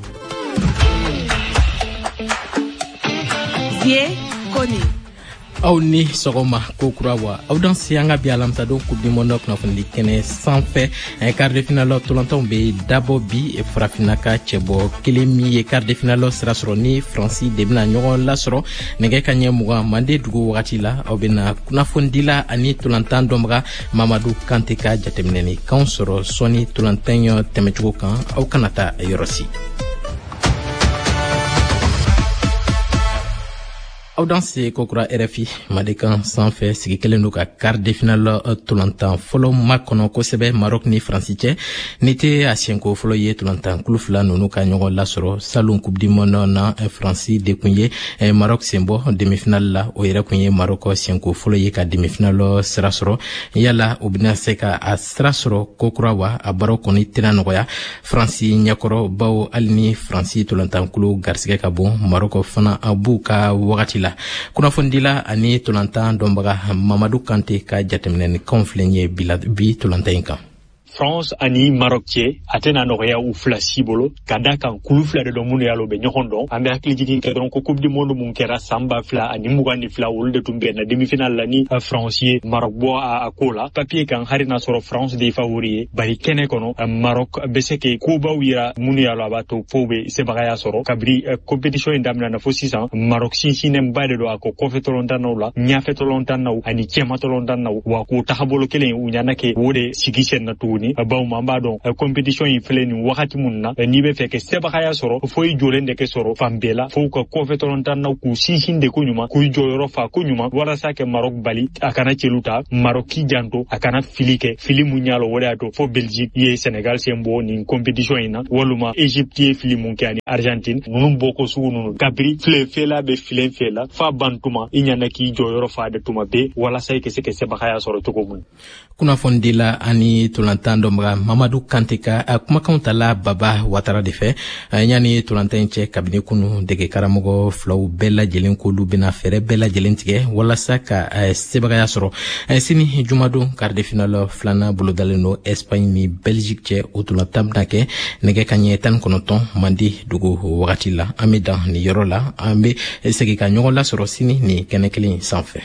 zie koni aw ni sɔgɔma ko kura wa aw dan se an ka bi alamisa don coupe du monde kunnafoni kɛnɛ sanfɛ quart de finale tolontanw be dabɔ bi farafina ka cɛbɔ kelen min ye quart de finale sira sɔrɔ ni Fransi de bena ɲɔgɔn lasɔrɔ nɛgɛ ka ɲɛ mugan mande dugu wagati la aw bena kunnafonidila ani tolantan dɔnbaga Mamadu Kante ka jateminɛni kanw sɔrɔ sɔni tolantan tɛmɛcogo kan aw kana ta yɔrɔ si. aw dan se kokura R F I Madikan sanfɛ sigi kelen do ka quart de finale tolantan fɔlɔ ma kɔnɔ kosɛbɛ Maroc ni Fransi cɛ ni tɛ a siɲɛko fɔlɔ ye tolantan kulu fila ninnu ka ɲɔgɔn lasɔrɔ salon coupe du monde na Fransi de kun ye Maroc senbɔ demi-finale la o yɛrɛ kun ye Maroc siɲɛko fɔlɔ ye ka demi-finale sira sɔrɔ yala o bena se ka a sira sɔrɔ kokura wa a baaraw kɔni tɛna nɔgɔya Fransi ɲɛkɔrɔ bawo hali ni Fransi tolantan kulu garisɛgɛ ka bon Maroc fana a b'u ka wagati la kunnafonidila ani tolantan dɔnbaga Mamadu Kante ka jateminɛni kanw filɛ ye bi tolantan in kan. France ani Maroc cɛ a tɛna nɔgɔya u fila si bolo ka da kan kulu fila de dɔ minnu y'a lɔ bɛ ɲɔgɔn dɔn an bɛ hakili jigin kɛ dɔrɔn ko coupe du monde mun kɛra san ba fila ani mugan ni fila olu de tun bɛnna demi-finale la ni France ye Maroc bɔ a ko la papier kan hari n'a sɔrɔ France de ye favori ye bari kɛnɛ kɔnɔ Maroc bɛ se ke kobaw yira minnu y'a lɔ a b'a to fo bɛ sebagaya sɔrɔ kabiri compétition in daminɛna fo sisan Maroc sinsinnenba de don a ko kɔfɛ tɔlɔntannaw la ɲɛfɛ tɔlɔntannaw ani cɛma tɔlɔntannaw wa k'o taabolo kelen u ɲana kɛ o de sigi senna tuguni bawo man b'a dɔn compétition in filɛ nin wagati mun na n'i bɛ fɛ kɛ sebagaya sɔrɔ fo i jɔlen de kɛ sɔrɔ fan bɛɛ la fo ka kɔfɛ tɔlɔntannaw k'u sinsin de ko ɲuman k'u jɔyɔrɔ fa ko ɲuman walasa kɛ Maroc bali a kana celu ta Maroc k'i janto a kana fili kɛ fili mun y'a lɔ o de y'a to fo Belgique ye Senegal sen bɔ nin compétition in na walima Egypte ye fili mun kɛ ani Argentine ninnu bɔ ko sugu ninnu kabiri filɛ fɛla bɛ filen fɛ la fa ban tuma i ɲana k'i jɔyɔrɔ fa de tuma bɛɛ walasa i ka se ka sebagaya sɔrɔ cogo mun. Kunnafonidila ani tolantan dɔnbaga Mamadu Kante ka a kumakanw tala Baba Watara de fɛ yani tolantan cɛ kabini kunu dege karamɔgɔ filaw bɛɛ lajɛlen k'olu bena fɛrɛ bɛɛ lajɛlen tigɛ walasa ka sebagaya sɔrɔ sini jumadon quart de finale filanan bolodalen do Espagne ni Belgique cɛ o tolantan bena kɛ nɛgɛ ka ɲɛ tan kɔnɔntɔn mandi dugu wagati la an be dan ni yɔrɔ la an be segi ka ɲɔgɔn lasɔrɔ sini ni kɛnɛ kelen sanfɛ.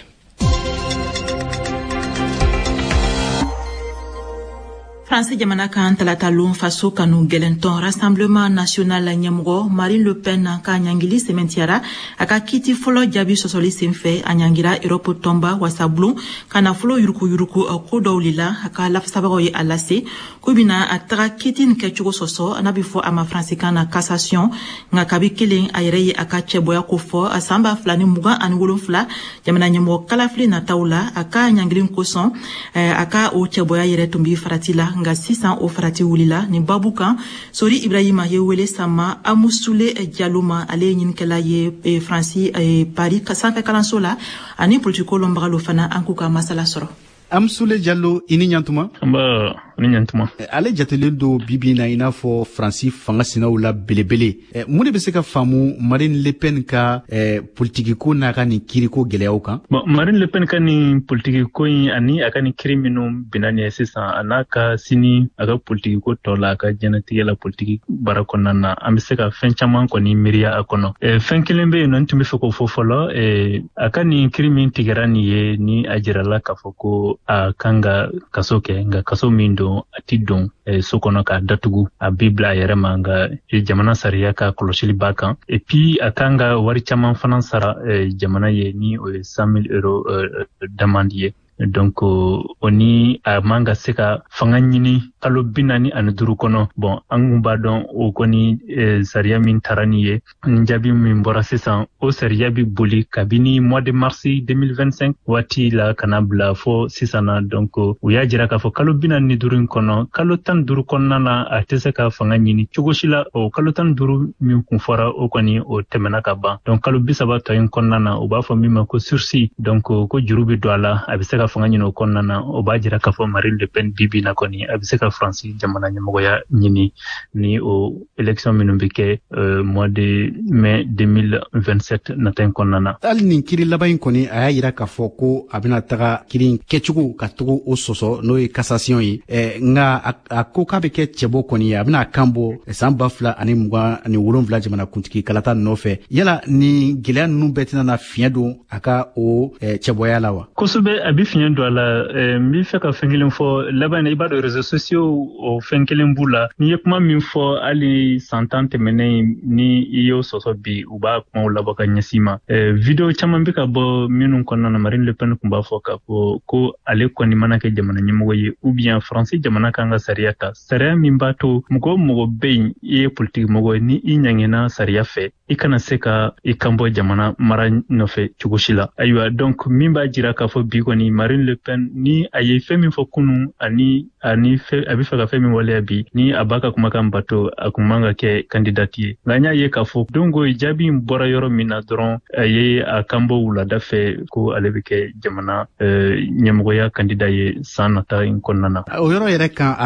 France jamana kan talatalon faso kanu gɛlɛntɔn Rassemblement National ɲɛmɔgɔ Marine Le Pen ka ɲangili sɛmɛntiyara a ka kiti fɔlɔ jaabi sɔsɔli senfɛ a ɲangira Europe tɔnba wasabulon ka nafolo yurukuyuruku ko dɔw de la a ka lafasabagaw ye a lase ko bina a taga kiti nin kɛcogo sɔsɔ n'a bɛ fɔ a ma faransikan na cassation nka kabi kelen a yɛrɛ ye a ka cɛbɔya ko fɔ a san ba fila ni mugan ani wolonfila jamana ɲɛmɔgɔ kalafili nataw la a ka ɲangilin kosɔn a ka o cɛbɔya yɛrɛ tun bi farati la nga sisan o farati wulila ni babu kan Sori Ibrahima ye wele sama Amusule Diallo ma ale ɲinikɛla ye Fransi Paris sanfɛ kalanso la ani politiko lɔnbaga lo fana an k'u ka masala sɔrɔ. Amusule Diallo i ni ɲantuma. Nba ni ɲantuma. Ale jatelen do bibi na i n'a fɔ Fransi fanga sinaw la belebele. Mun de bɛ se ka faamu Marine Le Pen ka politiki ko n'a ka nin kiriko gɛlɛyaw kan? Bon, Marine Le Pen ka nin politiki ko in ani a ka nin kiri minnu bina nin ye sisan a n'a ka sini a ka politiki ko tɔ la a ka diɲɛnatigɛ la politiki baara kɔnɔna na an bɛ se ka fɛn caman kɔni miiriya a kɔnɔ. Fɛn kelen bɛ yen nɔ n tun bɛ fɛ k'o fɔ fɔlɔ a ka nin kiri min tigɛra nin ye ni a jirala k'a fɔ ko a kan ka kaso kɛ nka kaso min don a ti don so kɔnɔ k'a datugu a b'i bila a yɛrɛ ma nka jamana sariya ka kɔlɔsili b'a kan et puis a kan ka wari caman fana sara jamana ye ni o ye cent mille euros d'amende ye donc o ni a man ka se ka fanga ɲini kalo bi naani ani duuru kɔnɔ bon an kun b'a dɔn o kɔni sariya min tara ni ye ni jaabi min bɔra sisan o sariya bi boli kabini mois de mars deux mille vingt-cinq waati la kana bila fɔ sisan na donc u y'a jira k'a fɔ kalo bi naani ni duuru in kɔnɔ kalo tan duuru kɔnɔna na a tɛ se ka fanga ɲini cogo si la o kalo tan duuru min kun fɔra o kɔni o tɛmɛna ka ban donc kalo bi saba tɔ in kɔnɔna na u b'a fɔ min ma ko sursis donc ko juru bi don a la a bɛ se ka fanga ɲini o kɔnɔna na o b'a jira k'a fɔ Marine Le Pen bibi na kɔni a bɛ se ka Faransi jamana ɲɛmɔgɔya ɲini ni o élection minnu bɛ kɛ euh, mois de mai deux mille vingt-sept nata in kɔnɔna na. hali nin kiri laban in kɔni a y'a yira k'a fɔ ko a bɛna taga kiri in kɛcogo ka tugu o sɔsɔ n'o ye cassation ye eh, nka a, a ko k'a bɛ kɛ cɛbɔ kɔni ye a bɛna kan bɔ san ba fila ani mugan ani wolonwula jamana kuntigi kalata nɔfɛ yala ni gɛlɛya ninnu bɛɛ tɛna na fiɲɛ don a ka o eh, cɛbɔya la wa. kosɛbɛ a bɛ fiɲɛ don a la eh, n bɛ fɛ ka fɛn kelen fɔ laban na i b'a dɔn réseaux sociaux o fɛn kelen b'u la n'i ye kuma min fɔ hali san tan tɛmɛnen ni i y'o sɔsɔ bi u b'a kumaw labɔ ka ɲɛsin ma eh, video caman bɛ ka bɔ minnu kɔnɔna na Marine Le Pen tun b'a fɔ k'a fɔ ko ale kɔni mana kɛ jamana ɲɛmɔgɔ ye ou bien Faransi jamana kan ka sariya ta sariya min b'a to mɔgɔ o mɔgɔ bɛ yen i ye politique mɔgɔ ye ni i ɲangɛna sariya fɛ i kana se ka i kan bɔ jamana mara nɔfɛ cogo si la ayiwa donc min b'a jira k'a fɔ bi kɔni Marine Le Pen ni a ye fɛn min fɔ kunun ani ani fɛ a bɛ fɛ ka fɛn min waleya bi ni a b'a ka kumakan bato a kun man ka kɛ kandidati ye nka n y'a ye k'a fɔ dongo jaabi in bɔra yɔrɔ min na dɔrɔn a ye a kan bɔ wulada fɛ ko ale bɛ kɛ jamana ɲɛmɔgɔya kandida ye san nata in kɔnɔna na. o yɔrɔ yɛrɛ kan